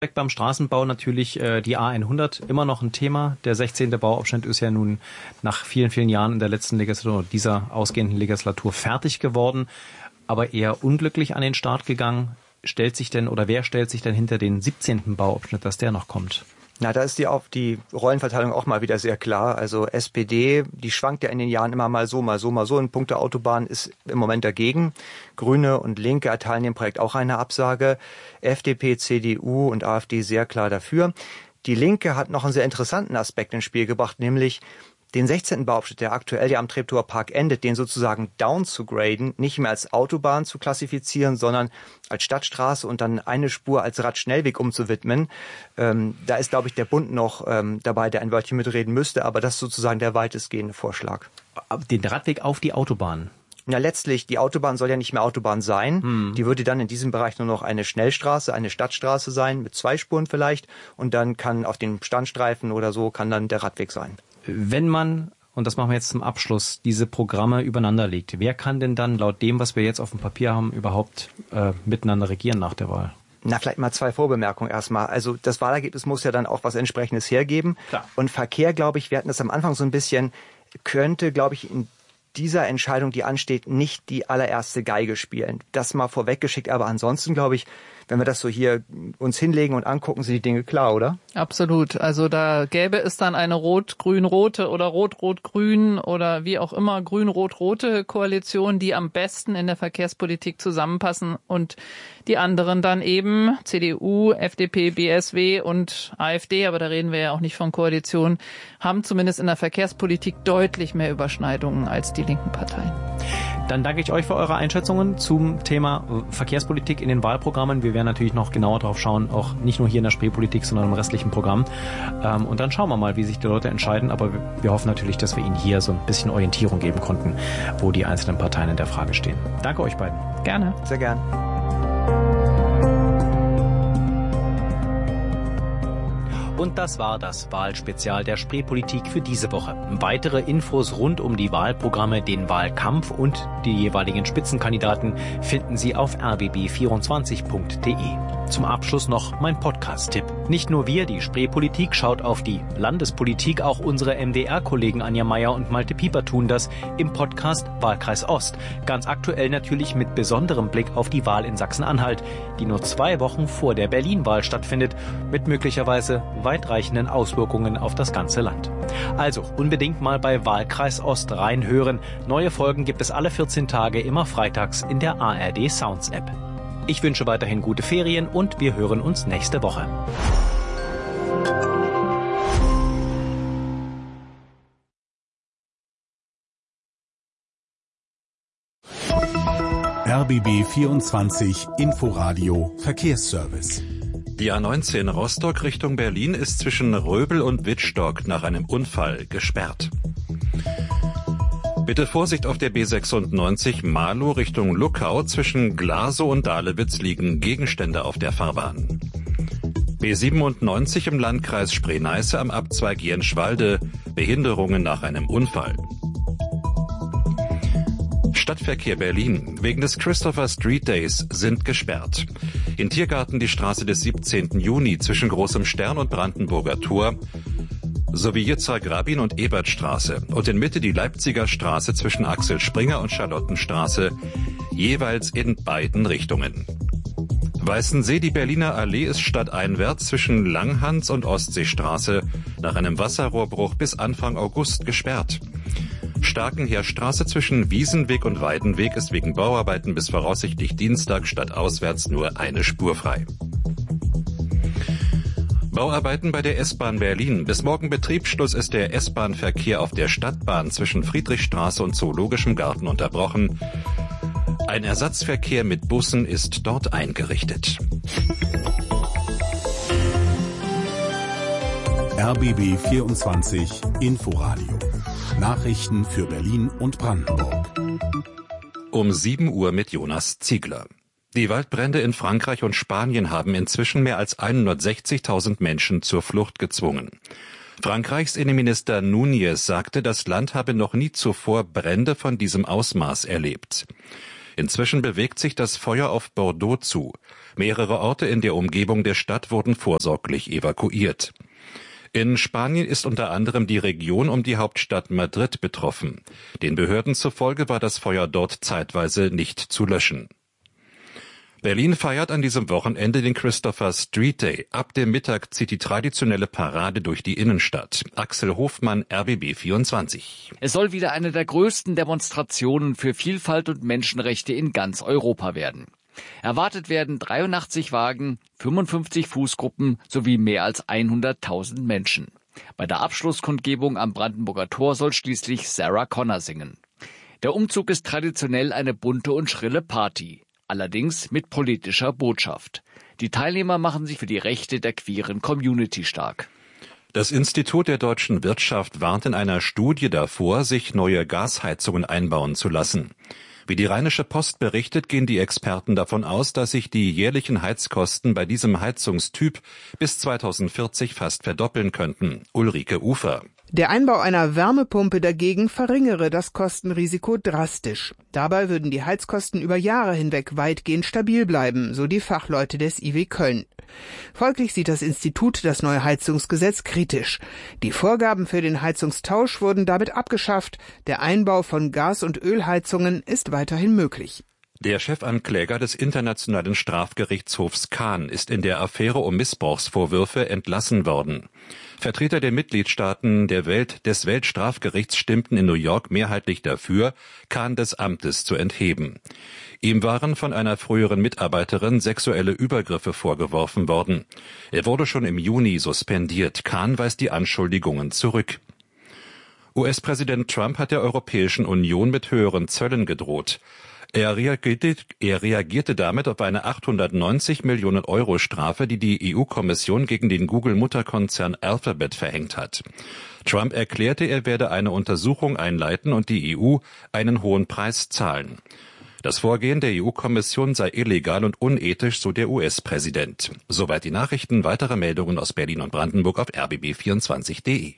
beim Straßenbau natürlich die A100 immer noch ein Thema. Der 16. Bauabschnitt ist ja nun nach vielen, vielen Jahren in der letzten Legislatur, dieser ausgehenden Legislatur fertig geworden, aber eher unglücklich an den Start gegangen. Wer stellt sich denn hinter den 17. Bauabschnitt, dass der noch kommt? Na, da ist die Rollenverteilung auch mal wieder sehr klar. Also SPD, die schwankt ja in den Jahren immer mal so, mal so, mal so. In puncto Autobahn ist im Moment dagegen. Grüne und Linke erteilen dem Projekt auch eine Absage. FDP, CDU und AfD sehr klar dafür. Die Linke hat noch einen sehr interessanten Aspekt ins Spiel gebracht, nämlich den 16. Bauabschnitt, der aktuell ja am Treptower Park endet, den sozusagen down zu graden, nicht mehr als Autobahn zu klassifizieren, sondern als Stadtstraße und dann eine Spur als Radschnellweg umzuwidmen. Da ist, glaube ich, der Bund noch dabei, der ein Wörtchen mitreden müsste, aber das ist sozusagen der weitestgehende Vorschlag. Den Radweg auf die Autobahn? Ja, letztlich, die Autobahn soll ja nicht mehr Autobahn sein. Die würde dann in diesem Bereich nur noch eine Schnellstraße, eine Stadtstraße sein, mit 2 Spuren vielleicht. Und dann kann auf den Standstreifen oder so kann dann der Radweg sein. Wenn man, und das machen wir jetzt zum Abschluss, diese Programme übereinander legt, wer kann denn dann laut dem, was wir jetzt auf dem Papier haben, überhaupt miteinander regieren nach der Wahl? Na, vielleicht mal 2 Vorbemerkungen erstmal. Also das Wahlergebnis muss ja dann auch was Entsprechendes hergeben. Klar. Und Verkehr, glaube ich, wir hatten das am Anfang so ein bisschen, könnte, glaube ich, in dieser Entscheidung, die ansteht, nicht die allererste Geige spielen. Das mal vorweggeschickt, aber ansonsten, glaube ich, wenn wir das so hier uns hinlegen und angucken, sind die Dinge klar, oder? Absolut. Also da gäbe es dann eine Rot-Grün-Rote oder Rot-Rot-Grün oder wie auch immer Grün-Rot-Rote Koalition, die am besten in der Verkehrspolitik zusammenpassen und die anderen dann eben CDU, FDP, BSW und AfD, aber da reden wir ja auch nicht von Koalition, haben zumindest in der Verkehrspolitik deutlich mehr Überschneidungen als die linken Parteien. Dann danke ich euch für eure Einschätzungen zum Thema Verkehrspolitik in den Wahlprogrammen. Wir werden natürlich noch genauer drauf schauen, auch nicht nur hier in der Spreepolitik, sondern im restlichen Programm. Und dann schauen wir mal, wie sich die Leute entscheiden. Aber wir hoffen natürlich, dass wir Ihnen hier so ein bisschen Orientierung geben konnten, wo die einzelnen Parteien in der Frage stehen. Danke euch beiden. Gerne. Sehr gern. Und das war das Wahlspezial der Spreepolitik für diese Woche. Weitere Infos rund um die Wahlprogramme, den Wahlkampf und die jeweiligen Spitzenkandidaten finden Sie auf rbb24.de. Zum Abschluss noch mein Podcast-Tipp. Nicht nur wir, die Spreepolitik, schaut auf die Landespolitik, auch unsere MDR-Kollegen Anja Meier und Malte Pieper tun das im Podcast Wahlkreis Ost. Ganz aktuell natürlich mit besonderem Blick auf die Wahl in Sachsen-Anhalt, die nur 2 Wochen vor der Berlin-Wahl stattfindet, mit möglicherweise weitreichenden Auswirkungen auf das ganze Land. Also unbedingt mal bei Wahlkreis Ost reinhören. Neue Folgen gibt es alle 14 Tage, immer freitags in der ARD Sounds App. Ich wünsche weiterhin gute Ferien und wir hören uns nächste Woche. RBB 24 Inforadio Verkehrsservice. Die A19 Rostock Richtung Berlin ist zwischen Röbel und Wittstock nach einem Unfall gesperrt. Bitte Vorsicht auf der B96 Marlow Richtung Luckau. Zwischen Glasow und Dahlewitz liegen Gegenstände auf der Fahrbahn. B97 im Landkreis Spree-Neiße am Abzweig Jenschwalde. Behinderungen nach einem Unfall. Stadtverkehr Berlin. Wegen des Christopher Street Days sind gesperrt. In Tiergarten die Straße des 17. Juni zwischen Großem Stern und Brandenburger Tor sowie Yitzhak Rabin und Ebertstraße und in Mitte die Leipziger Straße zwischen Axel Springer und Charlottenstraße, jeweils in beiden Richtungen. Weißensee, die Berliner Allee ist stadteinwärts zwischen Langhans und Ostseestraße nach einem Wasserrohrbruch bis Anfang August gesperrt. Starkenheerstraße zwischen Wiesenweg und Weidenweg ist wegen Bauarbeiten bis voraussichtlich Dienstag stadtauswärts nur eine Spur frei. Bauarbeiten bei der S-Bahn Berlin. Bis morgen Betriebsschluss ist der S-Bahn-Verkehr auf der Stadtbahn zwischen Friedrichstraße und Zoologischem Garten unterbrochen. Ein Ersatzverkehr mit Bussen ist dort eingerichtet. RBB 24 Inforadio. Nachrichten für Berlin und Brandenburg. Um 7 Uhr mit Jonas Ziegler. Die Waldbrände in Frankreich und Spanien haben inzwischen mehr als 160.000 Menschen zur Flucht gezwungen. Frankreichs Innenminister Núñez sagte, das Land habe noch nie zuvor Brände von diesem Ausmaß erlebt. Inzwischen bewegt sich das Feuer auf Bordeaux zu. Mehrere Orte in der Umgebung der Stadt wurden vorsorglich evakuiert. In Spanien ist unter anderem die Region um die Hauptstadt Madrid betroffen. Den Behörden zufolge war das Feuer dort zeitweise nicht zu löschen. Berlin feiert an diesem Wochenende den Christopher Street Day. Ab dem Mittag zieht die traditionelle Parade durch die Innenstadt. Axel Hofmann, RBB 24. Es soll wieder eine der größten Demonstrationen für Vielfalt und Menschenrechte in ganz Europa werden. Erwartet werden 83 Wagen, 55 Fußgruppen sowie mehr als 100.000 Menschen. Bei der Abschlusskundgebung am Brandenburger Tor soll schließlich Sarah Connor singen. Der Umzug ist traditionell eine bunte und schrille Party, allerdings mit politischer Botschaft. Die Teilnehmer machen sich für die Rechte der queeren Community stark. Das Institut der deutschen Wirtschaft warnt in einer Studie davor, sich neue Gasheizungen einbauen zu lassen. Wie die Rheinische Post berichtet, gehen die Experten davon aus, dass sich die jährlichen Heizkosten bei diesem Heizungstyp bis 2040 fast verdoppeln könnten. Ulrike Ufer. Der Einbau einer Wärmepumpe dagegen verringere das Kostenrisiko drastisch. Dabei würden die Heizkosten über Jahre hinweg weitgehend stabil bleiben, so die Fachleute des IW Köln. Folglich sieht das Institut das neue Heizungsgesetz kritisch. Die Vorgaben für den Heizungstausch wurden damit abgeschafft. Der Einbau von Gas- und Ölheizungen ist weiterhin möglich. Der Chefankläger des Internationalen Strafgerichtshofs Kahn ist in der Affäre um Missbrauchsvorwürfe entlassen worden. Vertreter der Mitgliedstaaten des Weltstrafgerichts stimmten in New York mehrheitlich dafür, Kahn des Amtes zu entheben. Ihm waren von einer früheren Mitarbeiterin sexuelle Übergriffe vorgeworfen worden. Er wurde schon im Juni suspendiert. Kahn weist die Anschuldigungen zurück. US-Präsident Trump hat der Europäischen Union mit höheren Zöllen gedroht. Er reagierte damit auf eine 890 Millionen Euro Strafe, die die EU-Kommission gegen den Google-Mutterkonzern Alphabet verhängt hat. Trump erklärte, er werde eine Untersuchung einleiten und die EU einen hohen Preis zahlen. Das Vorgehen der EU-Kommission sei illegal und unethisch, so der US-Präsident. Soweit die Nachrichten. Weitere Meldungen aus Berlin und Brandenburg auf rbb24.de.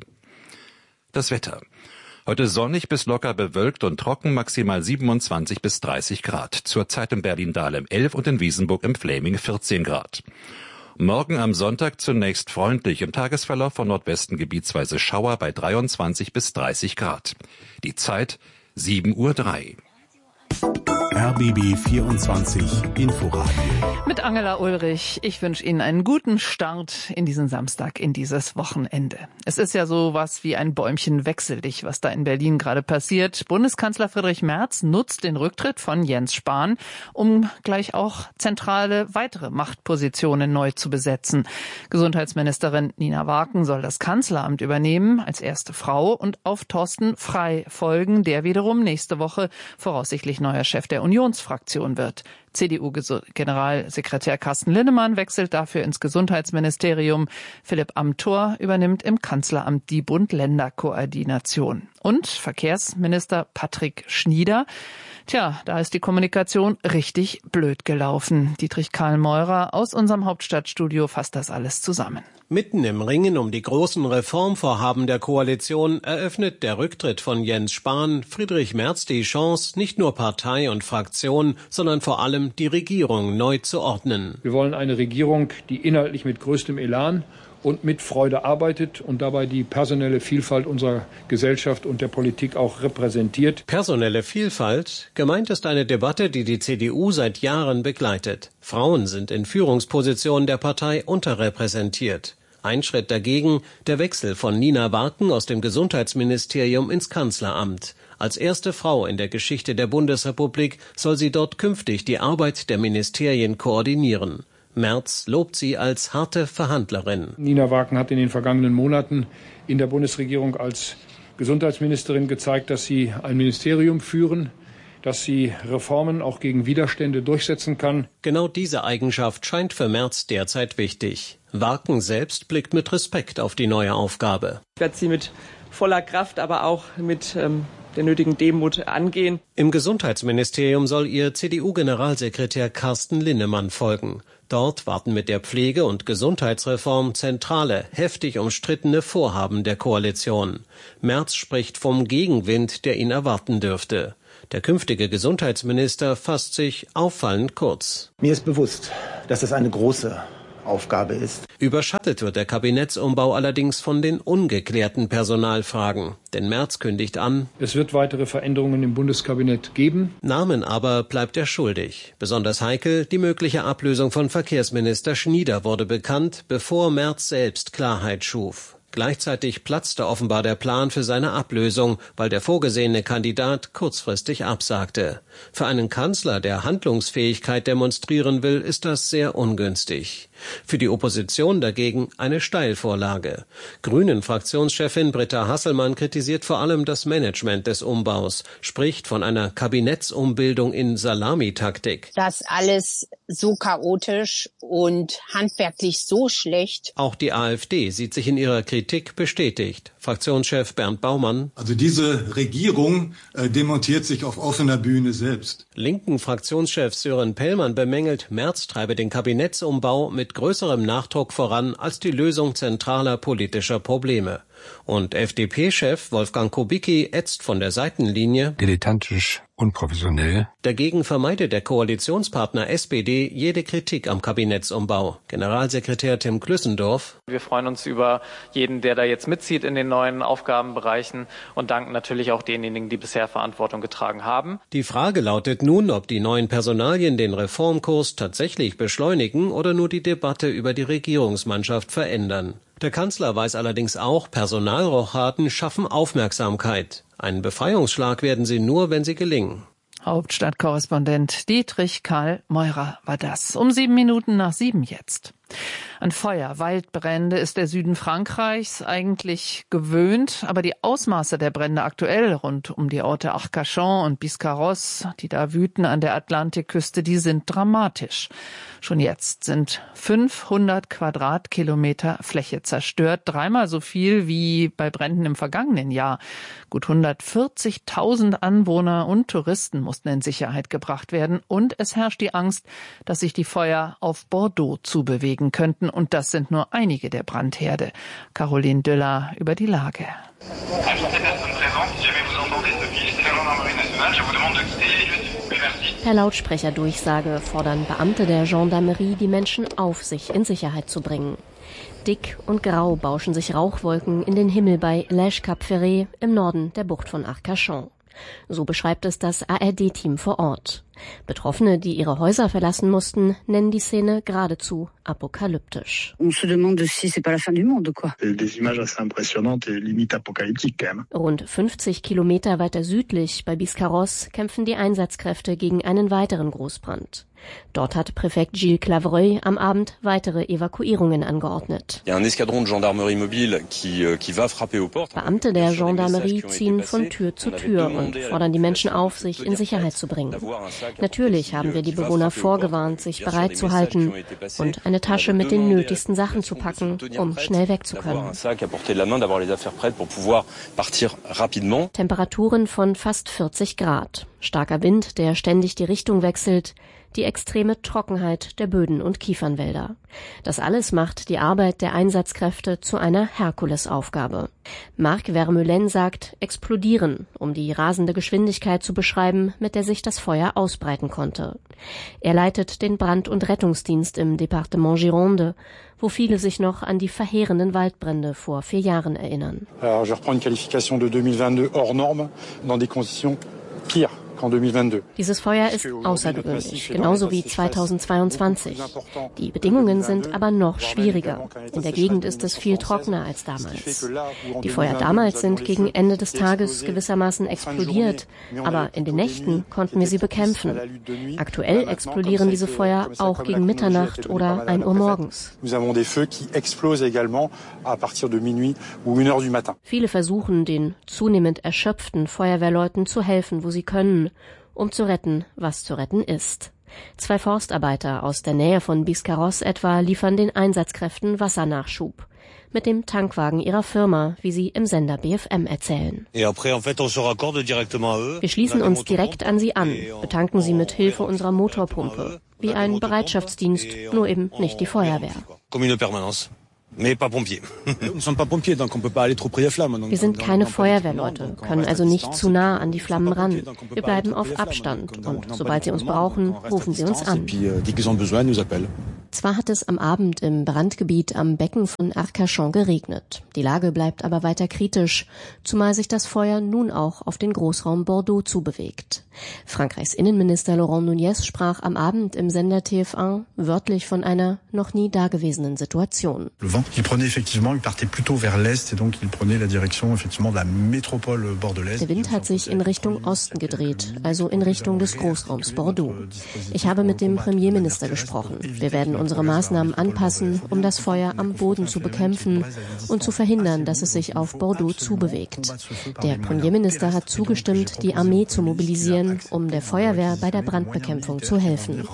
Das Wetter. Heute sonnig bis locker bewölkt und trocken, maximal 27 bis 30 Grad. Zurzeit in Berlin-Dahlem 11 und in Wiesenburg im Fläming 14 Grad. Morgen am Sonntag zunächst freundlich, im Tagesverlauf von Nordwesten gebietsweise Schauer bei 23 bis 30 Grad. Die Zeit 7:03 Uhr. RBB 24 Inforadio. Mit Angela Ulrich. Ich wünsche Ihnen einen guten Start in diesen Samstag, in dieses Wochenende. Es ist ja sowas wie ein Bäumchen wechsel dich, was da in Berlin gerade passiert. Bundeskanzler Friedrich Merz nutzt den Rücktritt von Jens Spahn, um gleich auch zentrale weitere Machtpositionen neu zu besetzen. Gesundheitsministerin Nina Waken soll das Kanzleramt übernehmen als erste Frau und auf Thorsten Frey folgen, der wiederum nächste Woche voraussichtlich neuer Chef der Unionsfraktion wird. CDU-Generalsekretär Carsten Linnemann wechselt dafür ins Gesundheitsministerium. Philipp Amthor übernimmt im Kanzleramt die Bund-Länder-Koordination. Und Verkehrsminister Patrick Schnieder. Tja, da ist die Kommunikation richtig blöd gelaufen. Dietrich Karl-Meurer aus unserem Hauptstadtstudio fasst das alles zusammen. Mitten im Ringen um die großen Reformvorhaben der Koalition eröffnet der Rücktritt von Jens Spahn Friedrich Merz die Chance, nicht nur Partei und Fraktion, sondern vor allem die Regierung neu zu ordnen. Wir wollen eine Regierung, die inhaltlich mit größtem Elan und mit Freude arbeitet und dabei die personelle Vielfalt unserer Gesellschaft und der Politik auch repräsentiert. Personelle Vielfalt? Gemeint ist eine Debatte, die die CDU seit Jahren begleitet. Frauen sind in Führungspositionen der Partei unterrepräsentiert. Ein Schritt dagegen, der Wechsel von Nina Waken aus dem Gesundheitsministerium ins Kanzleramt. Als erste Frau in der Geschichte der Bundesrepublik soll sie dort künftig die Arbeit der Ministerien koordinieren. Merz lobt sie als harte Verhandlerin. Nina Waken hat in den vergangenen Monaten in der Bundesregierung als Gesundheitsministerin gezeigt, dass sie ein Ministerium führen, dass sie Reformen auch gegen Widerstände durchsetzen kann. Genau diese Eigenschaft scheint für Merz derzeit wichtig. Waken selbst blickt mit Respekt auf die neue Aufgabe. Ich werde sie mit voller Kraft, aber auch mit der nötigen Demut angehen. Im Gesundheitsministerium soll ihr CDU-Generalsekretär Carsten Linnemann folgen. Dort warten mit der Pflege- und Gesundheitsreform zentrale, heftig umstrittene Vorhaben der Koalition. Merz spricht vom Gegenwind, der ihn erwarten dürfte. Der künftige Gesundheitsminister fasst sich auffallend kurz. Mir ist bewusst, dass das eine große Aufgabe ist. Überschattet wird der Kabinettsumbau allerdings von den ungeklärten Personalfragen. Denn Merz kündigt an, es wird weitere Veränderungen im Bundeskabinett geben. Namen aber bleibt er schuldig. Besonders heikel, die mögliche Ablösung von Verkehrsminister Schnieder wurde bekannt, bevor Merz selbst Klarheit schuf. Gleichzeitig platzte offenbar der Plan für seine Ablösung, weil der vorgesehene Kandidat kurzfristig absagte. Für einen Kanzler, der Handlungsfähigkeit demonstrieren will, ist das sehr ungünstig. Für die Opposition dagegen eine Steilvorlage. Grünen-Fraktionschefin Britta Hasselmann kritisiert vor allem das Management des Umbaus, spricht von einer Kabinettsumbildung in Salamitaktik. Das alles so chaotisch und handwerklich so schlecht. Auch die AfD sieht sich in ihrer Kritik bestätigt. Fraktionschef Bernd Baumann. Also diese Regierung demontiert sich auf offener Bühne selbst. Linken Fraktionschef Sören Pellmann bemängelt, Merz treibe den Kabinettsumbau mit größerem Nachdruck voran als die Lösung zentraler politischer Probleme. Und FDP-Chef Wolfgang Kubicki ätzt von der Seitenlinie. Dilettantisch, unprofessionell. Dagegen vermeidet der Koalitionspartner SPD jede Kritik am Kabinettsumbau. Generalsekretär Tim Klüssendorf. Wir freuen uns über jeden, der da jetzt mitzieht in den neuen Aufgabenbereichen und danken natürlich auch denjenigen, die bisher Verantwortung getragen haben. Die Frage lautet nun, ob die neuen Personalien den Reformkurs tatsächlich beschleunigen oder nur die Debatte über die Regierungsmannschaft verändern. Der Kanzler weiß allerdings auch, Personalrochaden schaffen Aufmerksamkeit. Einen Befreiungsschlag werden sie nur, wenn sie gelingen. Hauptstadtkorrespondent Dietrich Karl Meurer war das. Um 7:07 jetzt. An Feuer, Waldbrände ist der Süden Frankreichs eigentlich gewöhnt, aber die Ausmaße der Brände aktuell rund um die Orte Arcachon und Biscarrosse, die da wüten an der Atlantikküste, die sind dramatisch. Schon jetzt sind 500 Quadratkilometer Fläche zerstört, dreimal so viel wie bei Bränden im vergangenen Jahr. Gut 140.000 Anwohner und Touristen mussten in Sicherheit gebracht werden und es herrscht die Angst, dass sich die Feuer auf Bordeaux zubewegen könnten. Und das sind nur einige der Brandherde. Caroline Döller über die Lage. Per Lautsprecherdurchsage fordern Beamte der Gendarmerie, die Menschen auf sich in Sicherheit zu bringen. Dick und grau bauschen sich Rauchwolken in den Himmel bei Lège-Cap-Ferré im Norden der Bucht von Arcachon. So beschreibt es das ARD-Team vor Ort. Betroffene, die ihre Häuser verlassen mussten, nennen die Szene geradezu apokalyptisch. Rund 50 Kilometer weiter südlich bei Biscarrosse kämpfen die Einsatzkräfte gegen einen weiteren Großbrand. Dort hat Präfekt Gilles Clavreuil am Abend weitere Evakuierungen angeordnet. Beamte der Gendarmerie ziehen von Tür zu Tür und fordern die Menschen auf, sich in Sicherheit zu bringen. Natürlich haben wir die Bewohner vorgewarnt, sich bereit zu halten und eine Tasche mit den nötigsten Sachen zu packen, um schnell weg zu können. Temperaturen von fast 40 Grad. Starker Wind, der ständig die Richtung wechselt. Die extreme Trockenheit der Böden und Kiefernwälder. Das alles macht die Arbeit der Einsatzkräfte zu einer Herkulesaufgabe. Marc Vermeulen sagt, explodieren, um die rasende Geschwindigkeit zu beschreiben, mit der sich das Feuer ausbreiten konnte. Er leitet den Brand- und Rettungsdienst im Departement Gironde, wo viele sich noch an die verheerenden Waldbrände vor 4 Jahren erinnern. Alors, je reprends une qualification de 2022 hors norme dans des conditions pires. Dieses Feuer ist außergewöhnlich, genauso wie 2022. Die Bedingungen sind aber noch schwieriger. In der Gegend ist es viel trockener als damals. Die Feuer damals sind gegen Ende des Tages gewissermaßen explodiert, aber in den Nächten konnten wir sie bekämpfen. Aktuell explodieren diese Feuer auch gegen Mitternacht oder 1 Uhr morgens. Viele versuchen, den zunehmend erschöpften Feuerwehrleuten zu helfen, wo sie können, um zu retten, was zu retten ist. 2 Forstarbeiter aus der Nähe von Biscarrosse etwa liefern den Einsatzkräften Wassernachschub. Mit dem Tankwagen ihrer Firma, wie sie im Sender BFM erzählen. Wir schließen uns direkt an sie an, betanken sie mit Hilfe unserer Motorpumpe. Wie ein Bereitschaftsdienst, nur eben nicht die Feuerwehr. Wir sind keine Feuerwehrleute, können also nicht zu nah an die Flammen ran. Wir bleiben auf Abstand und sobald Sie uns brauchen, rufen Sie uns an. Zwar hat es am Abend im Brandgebiet am Becken von Arcachon geregnet. Die Lage bleibt aber weiter kritisch, zumal sich das Feuer nun auch auf den Großraum Bordeaux zubewegt. Frankreichs Innenminister Laurent Nunez sprach am Abend im Sender TF1 wörtlich von einer noch nie dagewesenen Situation. Le vent, il partait plutôt vers l'est et donc il prenait la direction effectivement de la métropole bordelaise. Der Wind hat sich in Richtung Osten gedreht, also in Richtung des Großraums Bordeaux. Ich habe mit dem Premierminister gesprochen. Wir werden unsere Maßnahmen anpassen, um das Feuer am Boden zu bekämpfen und zu verhindern, dass es sich auf Bordeaux zubewegt. Der Premierminister hat zugestimmt, die Armee zu mobilisieren, um der Feuerwehr bei der Brandbekämpfung zu helfen.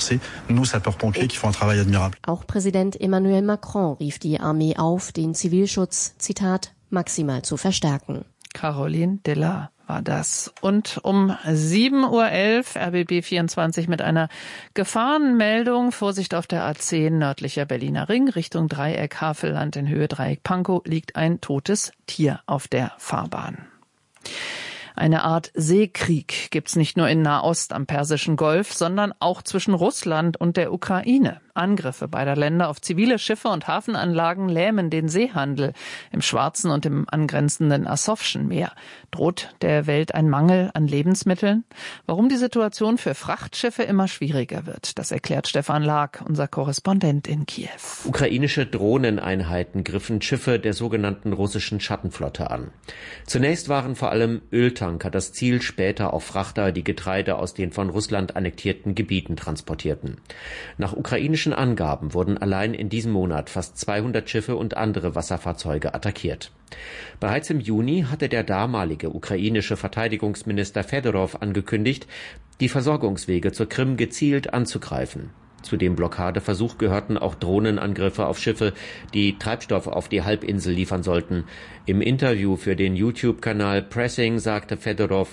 Auch Präsident Emmanuel Macron rief die Armee auf, den Zivilschutz, Zitat, maximal zu verstärken. Caroline Della war das. Und um 7:11 Uhr RBB 24 mit einer Gefahrenmeldung. Vorsicht auf der A10 nördlicher Berliner Ring Richtung Dreieck Havelland in Höhe Dreieck Pankow liegt ein totes Tier auf der Fahrbahn. Eine Art Seekrieg gibt's nicht nur in Nahost am Persischen Golf, sondern auch zwischen Russland und der Ukraine. Angriffe beider Länder auf zivile Schiffe und Hafenanlagen lähmen den Seehandel im Schwarzen und im angrenzenden Asowschen Meer. Droht der Welt ein Mangel an Lebensmitteln? Warum die Situation für Frachtschiffe immer schwieriger wird, das erklärt Stefan Lag, unser Korrespondent in Kiew. Ukrainische Drohneneinheiten griffen Schiffe der sogenannten russischen Schattenflotte an. Zunächst waren vor allem Öltanker das Ziel, später auch Frachter, die Getreide aus den von Russland annektierten Gebieten transportierten. Nach ukrainischen Angaben wurden allein in diesem Monat fast 200 Schiffe und andere Wasserfahrzeuge attackiert. Bereits im Juni hatte der damalige ukrainische Verteidigungsminister Fedorov angekündigt, die Versorgungswege zur Krim gezielt anzugreifen. Zu dem Blockadeversuch gehörten auch Drohnenangriffe auf Schiffe, die Treibstoff auf die Halbinsel liefern sollten. Im Interview für den YouTube-Kanal Pressing sagte Fedorov: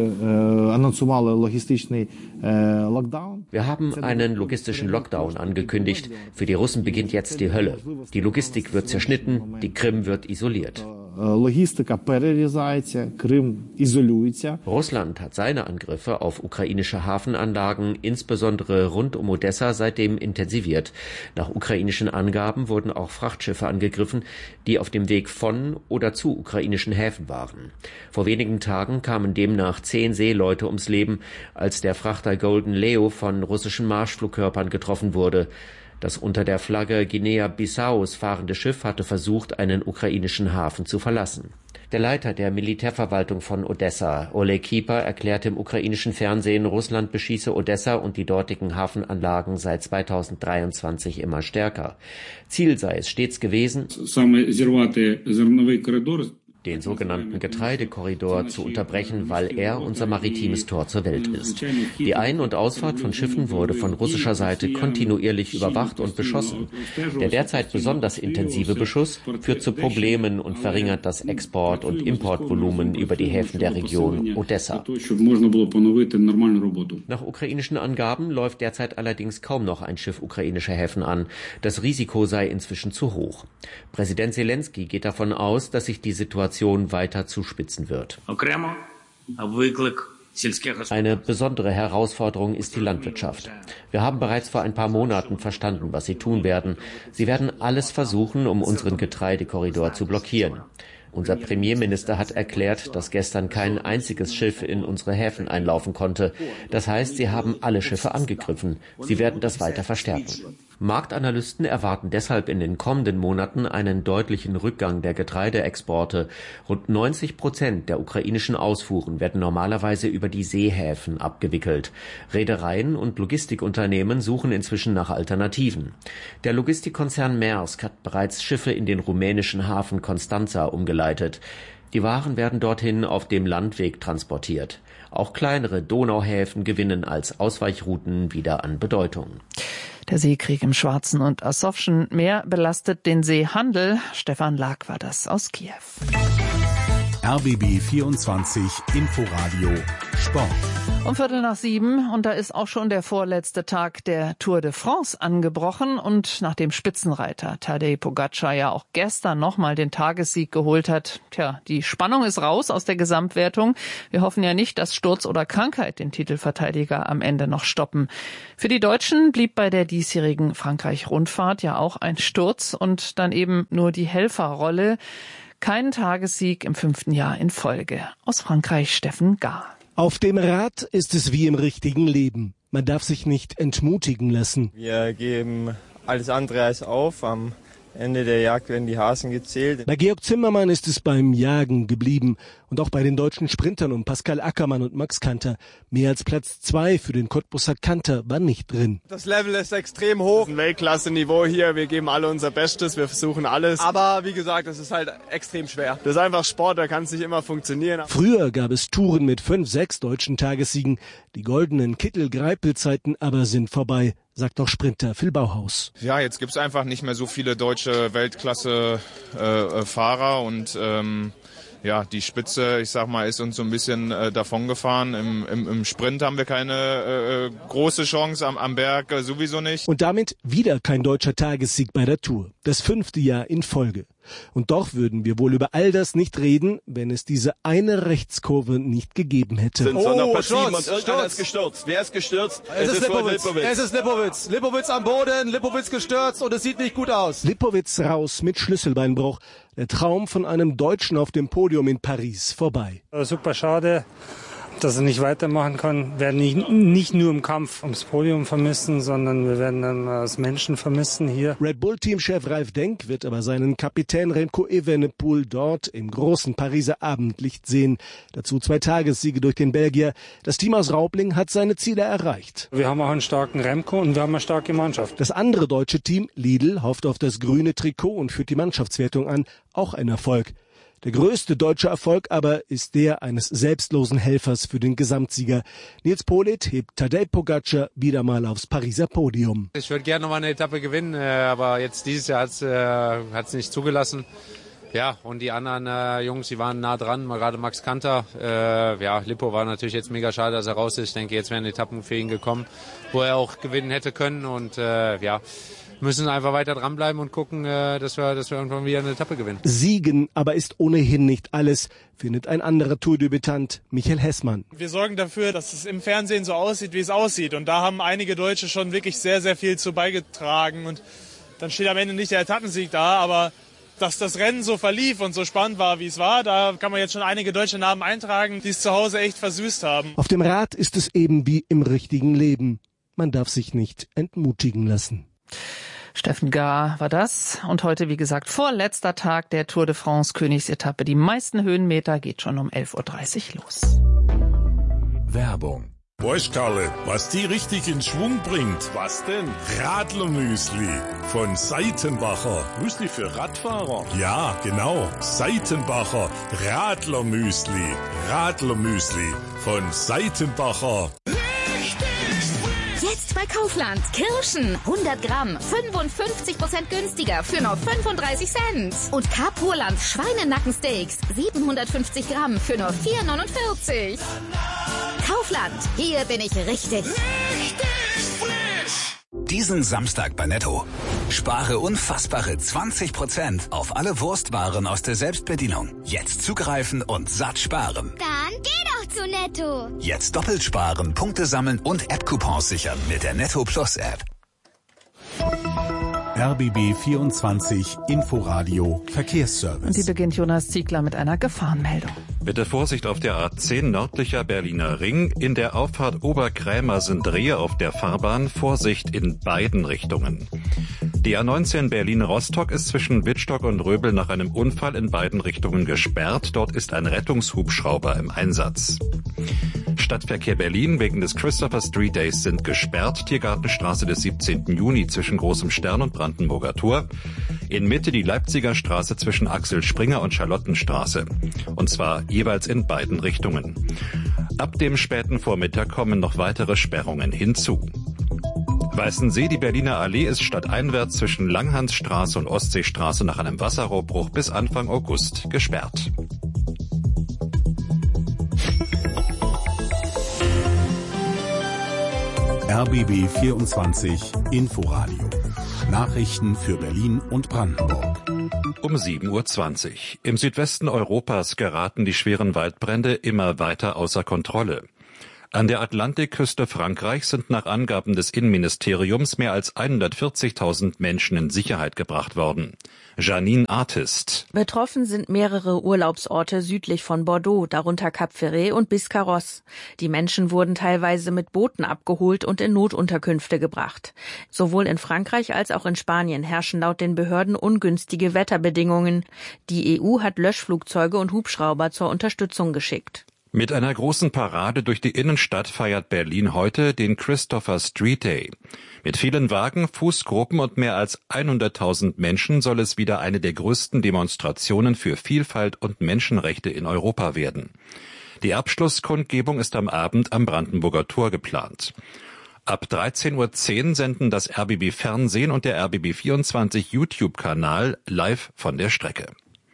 Wir haben einen logistischen Lockdown angekündigt. Für die Russen beginnt jetzt die Hölle. Die Logistik wird zerschnitten, die Krim wird isoliert. Russland hat seine Angriffe auf ukrainische Hafenanlagen, insbesondere rund um Odessa, seitdem intensiviert. Nach ukrainischen Angaben wurden auch Frachtschiffe angegriffen, die auf dem Weg von oder zu ukrainischen Häfen waren. Vor wenigen Tagen kamen demnach 10 Seeleute ums Leben, als der Frachter Golden Leo von russischen Marschflugkörpern getroffen wurde. Das unter der Flagge Guinea-Bissaus fahrende Schiff hatte versucht, einen ukrainischen Hafen zu verlassen. Der Leiter der Militärverwaltung von Odessa, Oleg Kipa, erklärte im ukrainischen Fernsehen, Russland beschieße Odessa und die dortigen Hafenanlagen seit 2023 immer stärker. Ziel sei es stets gewesen, den sogenannten Getreidekorridor zu unterbrechen, weil er unser maritimes Tor zur Welt ist. Die Ein- und Ausfahrt von Schiffen wurde von russischer Seite kontinuierlich überwacht und beschossen. Der derzeit besonders intensive Beschuss führt zu Problemen und verringert das Export- und Importvolumen über die Häfen der Region Odessa. Nach ukrainischen Angaben läuft derzeit allerdings kaum noch ein Schiff ukrainischer Häfen an. Das Risiko sei inzwischen zu hoch. Präsident Zelensky geht davon aus, dass sich die Situation weiter zuspitzen wird. Eine besondere Herausforderung ist die Landwirtschaft. Wir haben bereits vor ein paar Monaten verstanden, was sie tun werden. Sie werden alles versuchen, um unseren Getreidekorridor zu blockieren. Unser Premierminister hat erklärt, dass gestern kein einziges Schiff in unsere Häfen einlaufen konnte. Das heißt, sie haben alle Schiffe angegriffen. Sie werden das weiter verstärken. Marktanalysten erwarten deshalb in den kommenden Monaten einen deutlichen Rückgang der Getreideexporte. Rund 90% der ukrainischen Ausfuhren werden normalerweise über die Seehäfen abgewickelt. Reedereien und Logistikunternehmen suchen inzwischen nach Alternativen. Der Logistikkonzern Maersk hat bereits Schiffe in den rumänischen Hafen Constanța umgeleitet. Die Waren werden dorthin auf dem Landweg transportiert. Auch kleinere Donauhäfen gewinnen als Ausweichrouten wieder an Bedeutung. Der Seekrieg im Schwarzen und Asowschen Meer belastet den Seehandel. Stefan Lag war das aus Kiew. RBB 24 Inforadio Sport. Um 6:15 und da ist auch schon der vorletzte Tag der Tour de France angebrochen und nachdem Spitzenreiter Tadej Pogačar ja auch gestern nochmal den Tagessieg geholt hat, die Spannung ist raus aus der Gesamtwertung. Wir hoffen ja nicht, dass Sturz oder Krankheit den Titelverteidiger am Ende noch stoppen. Für die Deutschen blieb bei der diesjährigen Frankreich-Rundfahrt ja auch ein Sturz und dann eben nur die Helferrolle. Kein Tagessieg im 5. Jahr in Folge. Aus Frankreich Steffen Gahr. Auf dem Rad ist es wie im richtigen Leben. Man darf sich nicht entmutigen lassen. Wir geben alles andere als auf. Am Ende der Jagd werden die Hasen gezählt. Bei Georg Zimmermann ist es beim Jagen geblieben. Und auch bei den deutschen Sprintern um Pascal Ackermann und Max Kanter. Mehr als Platz 2 für den Cottbusser Kanter war nicht drin. Das Level ist extrem hoch. Ein Weltklasse-Niveau hier. Wir geben alle unser Bestes. Wir versuchen alles. Aber wie gesagt, es ist halt extrem schwer. Das ist einfach Sport, da kann es nicht immer funktionieren. Früher gab es Touren mit 5, 6 deutschen Tagessiegen. Die goldenen Kittel-Greipel-Zeiten aber sind vorbei, sagt auch Sprinter Phil Bauhaus. Ja, jetzt gibt's einfach nicht mehr so viele deutsche Weltklasse-Fahrer und die Spitze, ich sag mal, ist uns so ein bisschen davongefahren. Im Sprint haben wir keine große Chance, am Berg sowieso nicht. Und damit wieder kein deutscher Tagessieg bei der Tour. Das 5. Jahr in Folge. Und doch würden wir wohl über all das nicht reden, wenn es diese eine Rechtskurve nicht gegeben hätte. Irgendeiner ist gestürzt. Wer ist gestürzt? Es ist Lipowitz. Lipowitz am Boden, Lipowitz gestürzt und es sieht nicht gut aus. Lipowitz raus mit Schlüsselbeinbruch. Der Traum von einem Deutschen auf dem Podium in Paris vorbei. Super schade, dass er nicht weitermachen kann. Wir werden ihn nicht nur im Kampf ums Podium vermissen, sondern wir werden ihn als Menschen vermissen hier. Red Bull-Teamchef Ralf Denk wird aber seinen Kapitän Remco Evenepoel dort im großen Pariser Abendlicht sehen. Dazu 2 Tagessiege durch den Belgier. Das Team aus Raubling hat seine Ziele erreicht. Wir haben auch einen starken Remco und wir haben eine starke Mannschaft. Das andere deutsche Team, Lidl, hofft auf das grüne Trikot und führt die Mannschaftswertung an. Auch ein Erfolg. Der größte deutsche Erfolg aber ist der eines selbstlosen Helfers für den Gesamtsieger. Nils Politt hebt Tadej Pogačar wieder mal aufs Pariser Podium. Ich würde gerne noch mal eine Etappe gewinnen, aber jetzt dieses Jahr hat's nicht zugelassen. Ja, und die anderen Jungs, die waren nah dran, gerade Max Kanter. Lippo war natürlich jetzt mega schade, dass er raus ist. Ich denke, jetzt wären Etappen für ihn gekommen, wo er auch gewinnen hätte können und müssen einfach weiter dranbleiben und gucken, dass wir irgendwann wieder eine Etappe gewinnen. Siegen aber ist ohnehin nicht alles, findet ein anderer Tourdebütant, Michael Hessmann. Wir sorgen dafür, dass es im Fernsehen so aussieht, wie es aussieht. Und da haben einige Deutsche schon wirklich sehr, sehr viel zu beigetragen. Und dann steht am Ende nicht der Etappensieg da, aber dass das Rennen so verlief und so spannend war, wie es war, da kann man jetzt schon einige deutsche Namen eintragen, die es zu Hause echt versüßt haben. Auf dem Rad ist es eben wie im richtigen Leben. Man darf sich nicht entmutigen lassen. Steffen Gahr war das. Und heute, wie gesagt, vorletzter Tag der Tour de France Königsetappe. Die meisten Höhenmeter geht schon um 11:30 Uhr los. Werbung. Weißt Karle, was die richtig in Schwung bringt? Was denn? Radlermüsli von Seitenbacher. Müsli für Radfahrer? Ja, genau. Seitenbacher Radlermüsli. Radlermüsli von Seitenbacher. Jetzt bei Kaufland. Kirschen 100 Gramm, 55% günstiger für nur 35 Cent. Und Carpurland Schweinenackensteaks 750 Gramm für nur 4,49. Kaufland, hier bin ich richtig. Diesen Samstag bei Netto. Spare unfassbare 20% auf alle Wurstwaren aus der Selbstbedienung. Jetzt zugreifen und satt sparen. Dann geh doch zu Netto. Jetzt doppelt sparen, Punkte sammeln und App-Coupons sichern mit der Netto Plus App. RBB 24 Inforadio Verkehrsservice. Und die beginnt Jonas Ziegler mit einer Gefahrenmeldung. Bitte Vorsicht auf der A10 nördlicher Berliner Ring. In der Auffahrt Oberkrämer sind Rehe auf der Fahrbahn. Vorsicht in beiden Richtungen. Die A19 Berlin-Rostock ist zwischen Wittstock und Röbel nach einem Unfall in beiden Richtungen gesperrt. Dort ist ein Rettungshubschrauber im Einsatz. Stadtverkehr Berlin wegen des Christopher Street Days sind gesperrt. Tiergartenstraße des 17. Juni zwischen Großem Stern und Brandenburger Tor. In Mitte die Leipziger Straße zwischen Axel Springer und Charlottenstraße. Und zwar jeweils in beiden Richtungen. Ab dem späten Vormittag kommen noch weitere Sperrungen hinzu. Weißensee, die Berliner Allee ist stadteinwärts zwischen Langhansstraße und Ostseestraße nach einem Wasserrohrbruch bis Anfang August gesperrt. RBB 24 Inforadio. Nachrichten für Berlin und Brandenburg. Um 7:20 Uhr. Im Südwesten Europas geraten die schweren Waldbrände immer weiter außer Kontrolle. An der Atlantikküste Frankreichs sind nach Angaben des Innenministeriums mehr als 140.000 Menschen in Sicherheit gebracht worden. Janine Artist. Betroffen sind mehrere Urlaubsorte südlich von Bordeaux, darunter Cap Ferret und Biscarrosse. Die Menschen wurden teilweise mit Booten abgeholt und in Notunterkünfte gebracht. Sowohl in Frankreich als auch in Spanien herrschen laut den Behörden ungünstige Wetterbedingungen. Die EU hat Löschflugzeuge und Hubschrauber zur Unterstützung geschickt. Mit einer großen Parade durch die Innenstadt feiert Berlin heute den Christopher Street Day. Mit vielen Wagen, Fußgruppen und mehr als 100.000 Menschen soll es wieder eine der größten Demonstrationen für Vielfalt und Menschenrechte in Europa werden. Die Abschlusskundgebung ist am Abend am Brandenburger Tor geplant. Ab 13:10 Uhr senden das RBB Fernsehen und der RBB 24 YouTube-Kanal live von der Strecke.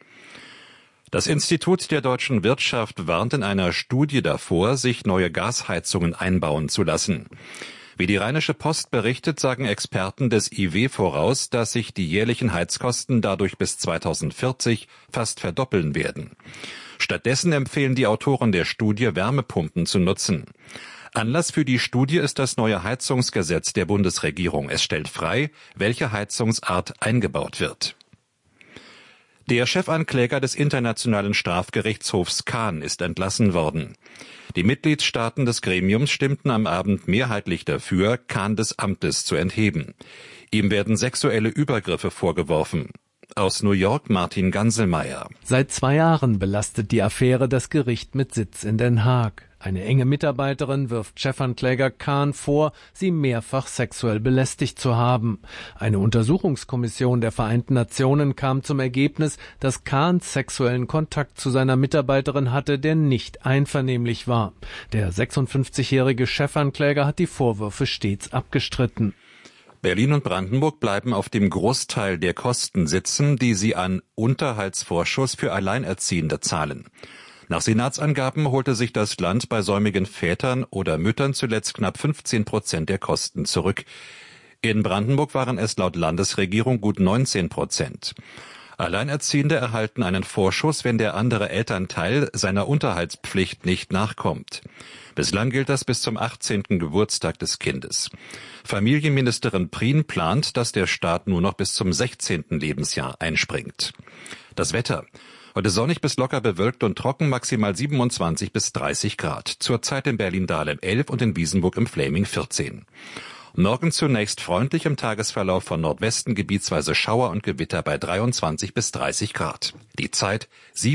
Das Institut der deutschen Wirtschaft warnt in einer Studie davor, sich neue Gasheizungen einbauen zu lassen. Wie die Rheinische Post berichtet, sagen Experten des IW voraus, dass sich die jährlichen Heizkosten dadurch bis 2040 fast verdoppeln werden. Stattdessen empfehlen die Autoren der Studie, Wärmepumpen zu nutzen. Anlass für die Studie ist das neue Heizungsgesetz der Bundesregierung. Es stellt frei, welche Heizungsart eingebaut wird. Der Chefankläger des Internationalen Strafgerichtshofs Cahn ist entlassen worden. Die Mitgliedstaaten des Gremiums stimmten am Abend mehrheitlich dafür, Cahn des Amtes zu entheben. Ihm werden sexuelle Übergriffe vorgeworfen. Aus New York Martin Ganselmeier. Seit 2 Jahren belastet die Affäre das Gericht mit Sitz in Den Haag. Eine enge Mitarbeiterin wirft Chefankläger Cahn vor, sie mehrfach sexuell belästigt zu haben. Eine Untersuchungskommission der Vereinten Nationen kam zum Ergebnis, dass Cahn sexuellen Kontakt zu seiner Mitarbeiterin hatte, der nicht einvernehmlich war. Der 56-jährige Chefankläger hat die Vorwürfe stets abgestritten. Berlin und Brandenburg bleiben auf dem Großteil der Kosten sitzen, die sie an Unterhaltsvorschuss für Alleinerziehende zahlen. Nach Senatsangaben holte sich das Land bei säumigen Vätern oder Müttern zuletzt knapp 15% der Kosten zurück. In Brandenburg waren es laut Landesregierung gut 19%. Alleinerziehende erhalten einen Vorschuss, wenn der andere Elternteil seiner Unterhaltspflicht nicht nachkommt. Bislang gilt das bis zum 18. Geburtstag des Kindes. Familienministerin Prien plant, dass der Staat nur noch bis zum 16. Lebensjahr einspringt. Das Wetter. Heute sonnig bis locker bewölkt und trocken, maximal 27 bis 30 Grad. Zurzeit in Berlin-Dahlem 11 und in Wiesenburg im Fläming 14. Morgen zunächst freundlich, im Tagesverlauf von Nordwesten gebietsweise Schauer und Gewitter bei 23 bis 30 Grad. Die Zeit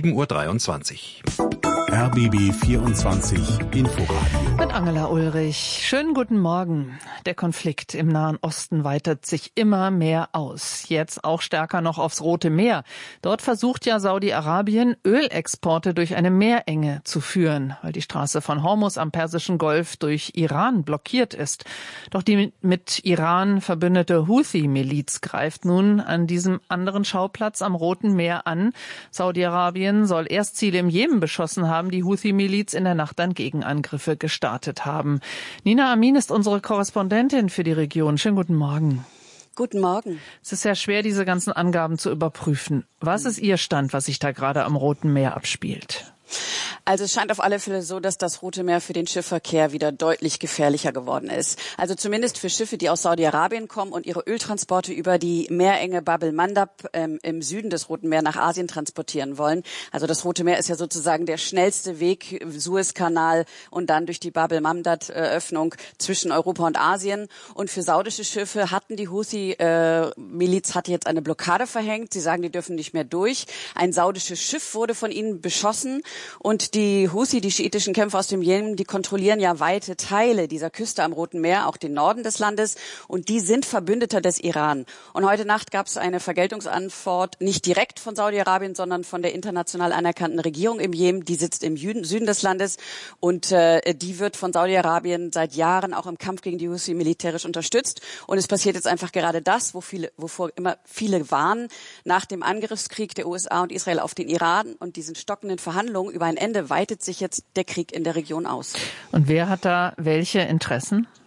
7:23 Uhr. RBB 24 Inforadio. Mit Angela Ulrich. Schönen guten Morgen. Der Konflikt im Nahen Osten weitet sich immer mehr aus. Jetzt auch stärker noch aufs Rote Meer. Dort versucht ja Saudi-Arabien, Ölexporte durch eine Meerenge zu führen, weil die Straße von Hormuz am Persischen Golf durch Iran blockiert ist. Doch die mit Iran verbündete Houthi-Miliz greift nun an diesem anderen Schauplatz am Roten Meer an. Saudi-Arabien soll erst Ziele im Jemen beschossen haben, die Houthi-Miliz in der Nacht dann Gegenangriffe gestartet haben. Nina Amin ist unsere Korrespondentin für die Region. Schönen guten Morgen. Guten Morgen. Es ist sehr schwer, diese ganzen Angaben zu überprüfen. Was ist Ihr Stand, was sich da gerade am Roten Meer abspielt? Also es scheint auf alle Fälle so, dass das Rote Meer für den Schiffverkehr wieder deutlich gefährlicher geworden ist. Also zumindest für Schiffe, die aus Saudi-Arabien kommen und ihre Öltransporte über die Meerenge Bab el-Mandab im Süden des Roten Meeres nach Asien transportieren wollen. Also das Rote Meer ist ja sozusagen der schnellste Weg, Suezkanal und dann durch die Bab el-Mandab-Öffnung zwischen Europa und Asien. Und für saudische Schiffe hatten die Houthi-Miliz hatte jetzt eine Blockade verhängt. Sie sagen, die dürfen nicht mehr durch. Ein saudisches Schiff wurde von ihnen beschossen. Und die Houthi, die schiitischen Kämpfer aus dem Jemen, die kontrollieren ja weite Teile dieser Küste am Roten Meer, auch den Norden des Landes. Und die sind Verbündeter des Iran. Und heute Nacht gab es eine Vergeltungsantwort, nicht direkt von Saudi-Arabien, sondern von der international anerkannten Regierung im Jemen. Die sitzt im Süden des Landes. Und die wird von Saudi-Arabien seit Jahren auch im Kampf gegen die Houthi militärisch unterstützt. Und es passiert jetzt einfach gerade das, wovor immer viele warnen, nach dem Angriffskrieg der USA und Israel auf den Iran und diesen stockenden Verhandlungen über ein Ende weitet sich jetzt der Krieg in der Region aus. Und wer hat da welche Interessen?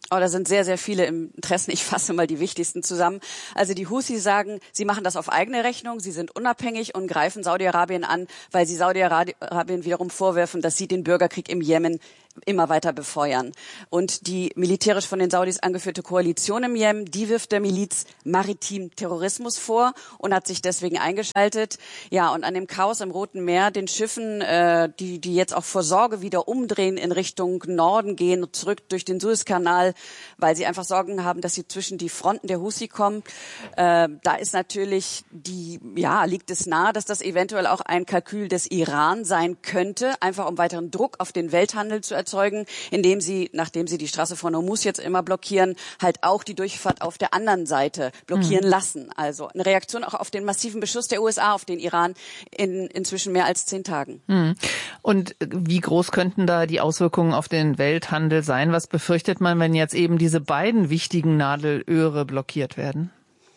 Oh, da sind sehr, sehr viele Interessen. Ich fasse mal die wichtigsten zusammen. Also die Houthi sagen, sie machen das auf eigene Rechnung, sie sind unabhängig und greifen Saudi-Arabien an, weil sie Saudi-Arabien wiederum vorwerfen, dass sie den Bürgerkrieg im Jemen immer weiter befeuern. Und die militärisch von den Saudis angeführte Koalition im Jemen, die wirft der Miliz maritim Terrorismus vor und hat sich deswegen eingeschaltet. Ja, und an dem Chaos im Roten Meer, den Schiffen, die jetzt auch vor Sorge wieder umdrehen, in Richtung Norden gehen, zurück durch den Suezkanal, weil sie einfach Sorgen haben, dass sie zwischen die Fronten der Houthi kommen. Da ist natürlich liegt es nahe, dass das eventuell auch ein Kalkül des Iran sein könnte, einfach um weiteren Druck auf den Welthandel zu erzeugen, indem sie, nachdem sie die Straße von Hormuz jetzt immer blockieren, halt auch die Durchfahrt auf der anderen Seite blockieren lassen. Also eine Reaktion auch auf den massiven Beschuss der USA auf den Iran in inzwischen mehr als 10 Tagen. Und wie groß könnten da die Auswirkungen auf den Welthandel sein? Was befürchtet man, wenn jetzt eben diese beiden wichtigen Nadelöhre blockiert werden?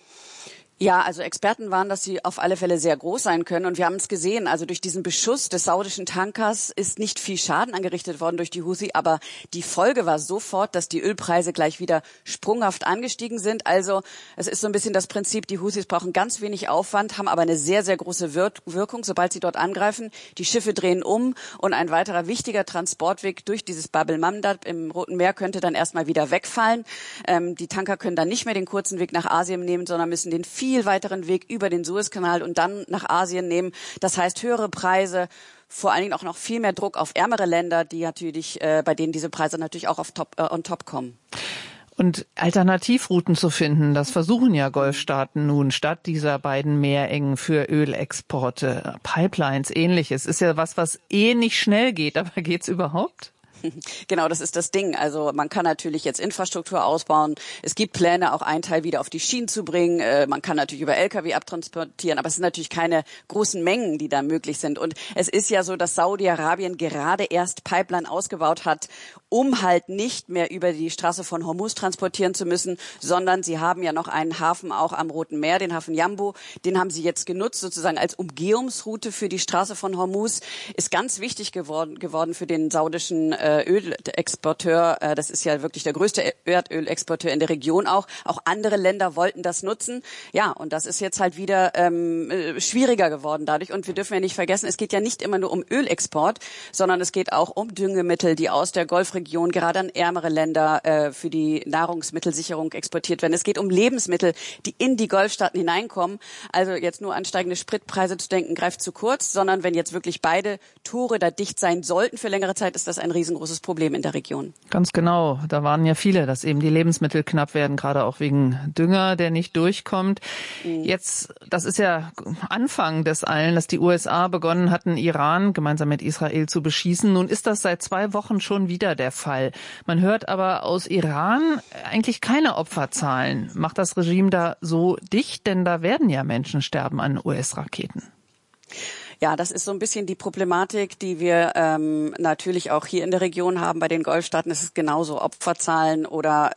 Ja, also Experten waren, dass sie auf alle Fälle sehr groß sein können. Und wir haben es gesehen, also durch diesen Beschuss des saudischen Tankers ist nicht viel Schaden angerichtet worden durch die Houthi. Aber die Folge war sofort, dass die Ölpreise gleich wieder sprunghaft angestiegen sind. Also es ist so ein bisschen das Prinzip, die Houthis brauchen ganz wenig Aufwand, haben aber eine sehr, sehr große Wirkung, sobald sie dort angreifen. Die Schiffe drehen um und ein weiterer wichtiger Transportweg durch dieses Bab el-Mandab im Roten Meer könnte dann erstmal wieder wegfallen. Die Tanker können dann nicht mehr den kurzen Weg nach Asien nehmen, sondern müssen den viel weiteren Weg über den Suezkanal und dann nach Asien nehmen. Das heißt höhere Preise, vor allen Dingen auch noch viel mehr Druck auf ärmere Länder, die natürlich, bei denen diese Preise natürlich auch on top kommen. Und Alternativrouten zu finden, das versuchen ja Golfstaaten nun statt dieser beiden Meerengen für Ölexporte. Pipelines, Ähnliches. Ist ja was nicht schnell geht, aber geht's überhaupt? Genau, das ist das Ding. Also man kann natürlich jetzt Infrastruktur ausbauen. Es gibt Pläne, auch einen Teil wieder auf die Schienen zu bringen. Man kann natürlich über Lkw abtransportieren, aber es sind natürlich keine großen Mengen, die da möglich sind. Und es ist ja so, dass Saudi-Arabien gerade erst Pipeline ausgebaut hat, um halt nicht mehr über die Straße von Hormuz transportieren zu müssen, sondern sie haben ja noch einen Hafen auch am Roten Meer, den Hafen Jambu. Den haben sie jetzt genutzt, sozusagen als Umgehungsroute für die Straße von Hormuz. Ist ganz wichtig geworden für den saudischen Ölexporteur. Das ist ja wirklich der größte Erdölexporteur in der Region auch. Auch andere Länder wollten das nutzen. Ja, und das ist jetzt halt wieder schwieriger geworden dadurch. Und wir dürfen ja nicht vergessen, es geht ja nicht immer nur um Ölexport, sondern es geht auch um Düngemittel, die aus der Golfregion gerade an ärmere Länder für die Nahrungsmittelsicherung exportiert werden. Es geht um Lebensmittel, die in die Golfstaaten hineinkommen. Also jetzt nur an steigende Spritpreise zu denken, greift zu kurz, sondern wenn jetzt wirklich beide Tore da dicht sein sollten für längere Zeit, ist das ein riesengroßes Problem in der Region. Ganz genau. Da warnen ja viele, dass eben die Lebensmittel knapp werden, gerade auch wegen Dünger, der nicht durchkommt. Jetzt, das ist ja Anfang des Allen, dass die USA begonnen hatten, Iran gemeinsam mit Israel zu beschießen. Nun ist das seit 2 Wochen schon wieder der Fall. Man hört aber aus Iran eigentlich keine Opferzahlen. Macht das Regime da so dicht? Denn da werden ja Menschen sterben an US-Raketen. Ja, das ist so ein bisschen die Problematik, die wir natürlich auch hier in der Region haben bei den Golfstaaten. Es ist genauso Opferzahlen oder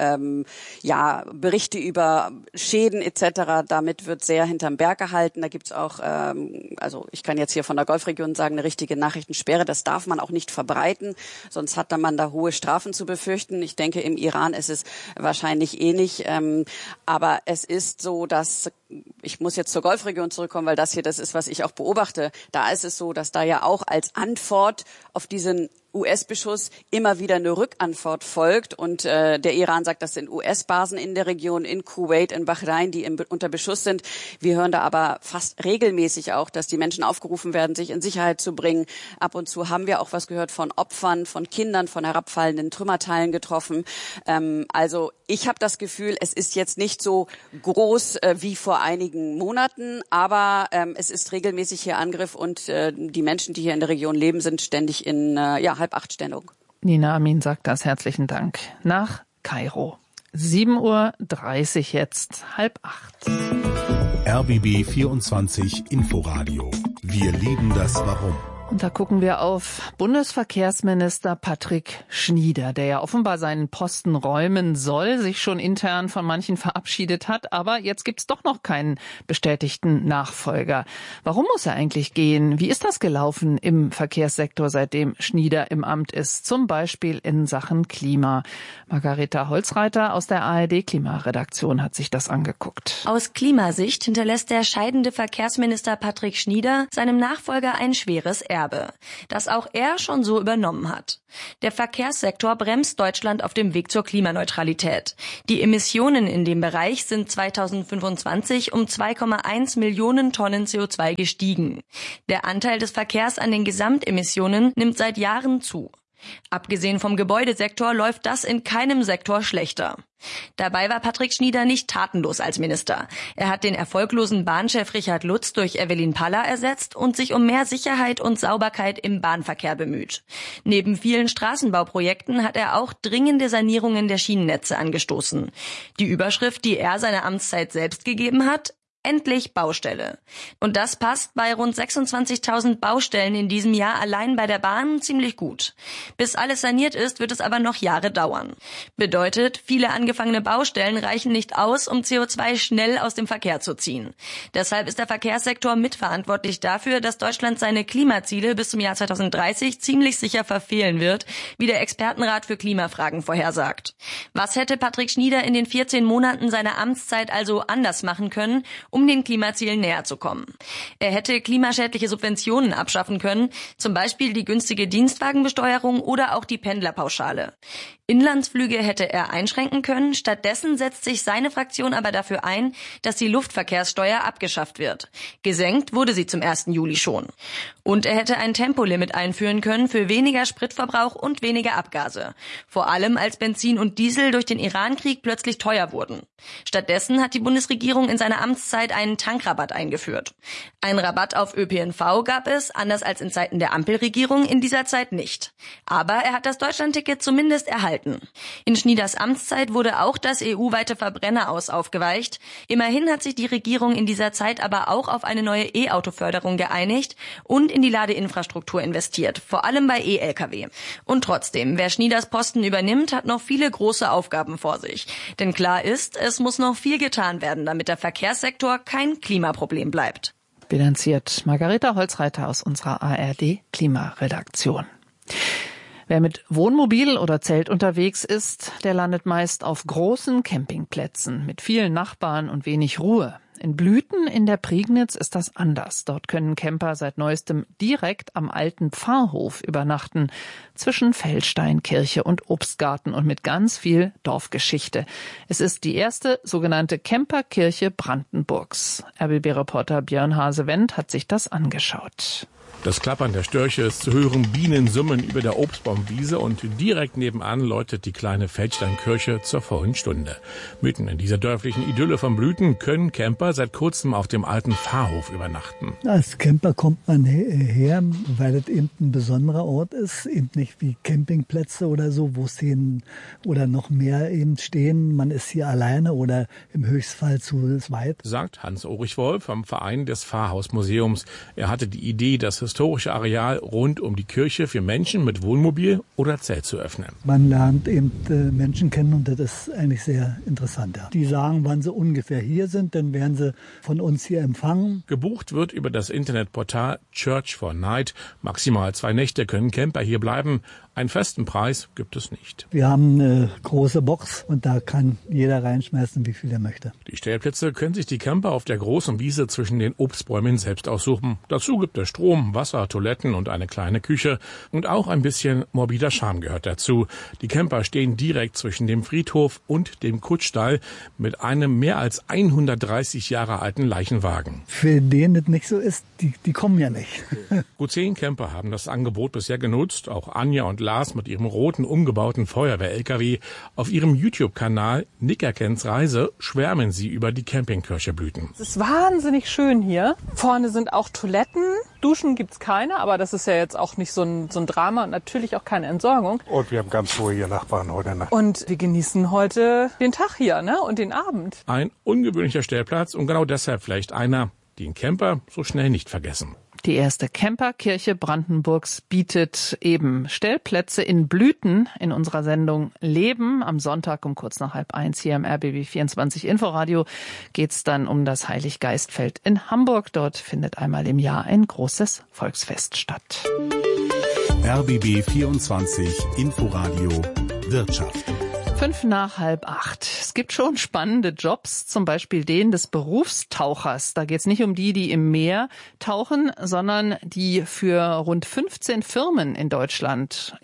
Berichte über Schäden etc. Damit wird sehr hinterm Berg gehalten. Da gibt's auch, also ich kann jetzt hier von der Golfregion sagen, eine richtige Nachrichtensperre. Das darf man auch nicht verbreiten, sonst hat man da hohe Strafen zu befürchten. Ich denke, im Iran ist es wahrscheinlich ähnlich. Aber es ist so, dass, ich muss jetzt zur Golfregion zurückkommen, weil das ist, was ich auch beobachte. Da ist es so, dass da ja auch als Antwort auf diesen US-Beschuss immer wieder eine Rückantwort folgt und der Iran sagt, das sind US-Basen in der Region, in Kuwait, in Bahrain, die unter Beschuss sind. Wir hören da aber fast regelmäßig auch, dass die Menschen aufgerufen werden, sich in Sicherheit zu bringen. Ab und zu haben wir auch was gehört von Opfern, von Kindern, von herabfallenden Trümmerteilen getroffen. Also ich habe das Gefühl, es ist jetzt nicht so groß wie vor einigen Monaten, aber es ist regelmäßig hier Angriff und die Menschen, die hier in der Region leben, sind ständig in 7:30 Nina Amin sagt das. Herzlichen Dank. Nach Kairo. 7:30 Uhr jetzt, 7:30. RBB 24 Inforadio. Wir lieben das Warum. Und da gucken wir auf Bundesverkehrsminister Patrick Schnieder, der ja offenbar seinen Posten räumen soll, sich schon intern von manchen verabschiedet hat. Aber jetzt gibt's doch noch keinen bestätigten Nachfolger. Warum muss er eigentlich gehen? Wie ist das gelaufen im Verkehrssektor, seitdem Schnieder im Amt ist? Zum Beispiel in Sachen Klima. Margareta Holzreiter aus der ARD-Klimaredaktion hat sich das angeguckt. Aus Klimasicht hinterlässt der scheidende Verkehrsminister Patrick Schnieder seinem Nachfolger ein schweres Erbe, das auch er schon so übernommen hat. Der Verkehrssektor bremst Deutschland auf dem Weg zur Klimaneutralität. Die Emissionen in dem Bereich sind 2025 um 2,1 Millionen Tonnen CO2 gestiegen. Der Anteil des Verkehrs an den Gesamtemissionen nimmt seit Jahren zu. Abgesehen vom Gebäudesektor läuft das in keinem Sektor schlechter. Dabei war Patrick Schnieder nicht tatenlos als Minister. Er hat den erfolglosen Bahnchef Richard Lutz durch Evelyn Paller ersetzt und sich um mehr Sicherheit und Sauberkeit im Bahnverkehr bemüht. Neben vielen Straßenbauprojekten hat er auch dringende Sanierungen der Schienennetze angestoßen. Die Überschrift, die er seiner Amtszeit selbst gegeben hat: Endlich Baustelle. Und das passt bei rund 26.000 Baustellen in diesem Jahr allein bei der Bahn ziemlich gut. Bis alles saniert ist, wird es aber noch Jahre dauern. Bedeutet, viele angefangene Baustellen reichen nicht aus, um CO2 schnell aus dem Verkehr zu ziehen. Deshalb ist der Verkehrssektor mitverantwortlich dafür, dass Deutschland seine Klimaziele bis zum Jahr 2030 ziemlich sicher verfehlen wird, wie der Expertenrat für Klimafragen vorhersagt. Was hätte Patrick Schnieder in den 14 Monaten seiner Amtszeit also anders machen können, um den Klimazielen näher zu kommen? Er hätte klimaschädliche Subventionen abschaffen können, zum Beispiel die günstige Dienstwagenbesteuerung oder auch die Pendlerpauschale. Inlandsflüge hätte er einschränken können, stattdessen setzt sich seine Fraktion aber dafür ein, dass die Luftverkehrssteuer abgeschafft wird. Gesenkt wurde sie zum 1. Juli schon. Und er hätte ein Tempolimit einführen können für weniger Spritverbrauch und weniger Abgase. Vor allem als Benzin und Diesel durch den Irankrieg plötzlich teuer wurden. Stattdessen hat die Bundesregierung in seiner Amtszeit einen Tankrabatt eingeführt. Einen Rabatt auf ÖPNV gab es, anders als in Zeiten der Ampelregierung, in dieser Zeit nicht. Aber er hat das Deutschlandticket zumindest erhalten. In Schnieders Amtszeit wurde auch das EU-weite Verbrenneraus aufgeweicht. Immerhin hat sich die Regierung in dieser Zeit aber auch auf eine neue E-Auto-Förderung geeinigt und in die Ladeinfrastruktur investiert, vor allem bei E-Lkw. Und trotzdem, wer Schnieders Posten übernimmt, hat noch viele große Aufgaben vor sich. Denn klar ist, es muss noch viel getan werden, damit der Verkehrssektor kein Klimaproblem bleibt. Bilanziert Margareta Holzreiter aus unserer ARD-Klimaredaktion. Wer mit Wohnmobil oder Zelt unterwegs ist, der landet meist auf großen Campingplätzen mit vielen Nachbarn und wenig Ruhe. In Blüten in der Prignitz ist das anders. Dort können Camper seit neuestem direkt am alten Pfarrhof übernachten, zwischen Feldstein, Kirche und Obstgarten und mit ganz viel Dorfgeschichte. Es ist die erste sogenannte Camperkirche Brandenburgs. RBB-Reporter Björn Hase-Wendt hat sich das angeschaut. Das Klappern der Störche ist zu hören, Bienen summen über der Obstbaumwiese und direkt nebenan läutet die kleine Feldsteinkirche zur vollen Stunde. Mitten in dieser dörflichen Idylle von Blüten können Camper seit kurzem auf dem alten Pfarrhof übernachten. Als Camper kommt man her, weil es eben ein besonderer Ort ist, eben nicht wie Campingplätze oder so, wo 10 oder noch mehr eben stehen. Man ist hier alleine oder im Höchstfall zu zweit. Sagt Hans-Ulrich Wolf vom Verein des Pfarrhausmuseums. Er hatte die Idee, das historische Areal rund um die Kirche für Menschen mit Wohnmobil oder Zelt zu öffnen. Man lernt eben Menschen kennen und das ist eigentlich sehr interessant. Ja. Die sagen, wann sie ungefähr hier sind, dann werden sie von uns hier empfangen. Gebucht wird über das Internetportal Church for Night. Maximal 2 Nächte können Camper hier bleiben. Einen festen Preis gibt es nicht. Wir haben eine große Box und da kann jeder reinschmeißen, wie viel er möchte. Die Stellplätze können sich die Camper auf der großen Wiese zwischen den Obstbäumen selbst aussuchen. Dazu gibt es Strom, Wasser, Toiletten und eine kleine Küche. Und auch ein bisschen morbider Charme gehört dazu. Die Camper stehen direkt zwischen dem Friedhof und dem Kutschstall mit einem mehr als 130 Jahre alten Leichenwagen. Für den das nicht so ist, die kommen ja nicht. Gut 10 Camper haben das Angebot bisher genutzt. Auch Anja und Lars mit ihrem roten, umgebauten Feuerwehr-LKW. Auf ihrem YouTube-Kanal Nickerkens Reise schwärmen sie über die Campingkirche Blüten. Es ist wahnsinnig schön hier. Vorne sind auch Toiletten. Duschen gibt's keine, aber das ist ja jetzt auch nicht so ein Drama und natürlich auch keine Entsorgung. Und wir haben ganz ruhige Nachbarn heute Nacht. Und wir genießen heute den Tag hier, ne? Und den Abend. Ein ungewöhnlicher Stellplatz und genau deshalb vielleicht einer, den Camper so schnell nicht vergessen. Die erste Camperkirche Brandenburgs bietet eben Stellplätze in Blüten in unserer Sendung Leben. Am Sonntag um kurz nach 12:30 hier im RBB 24 Inforadio geht's dann um das Heiliggeistfeld in Hamburg. Dort findet einmal im Jahr ein großes Volksfest statt. RBB 24 Inforadio Wirtschaft. 7:55. Es gibt schon spannende Jobs, zum Beispiel den des Berufstauchers. Da geht es nicht um die im Meer tauchen, sondern die für rund 15 Firmen in Deutschland,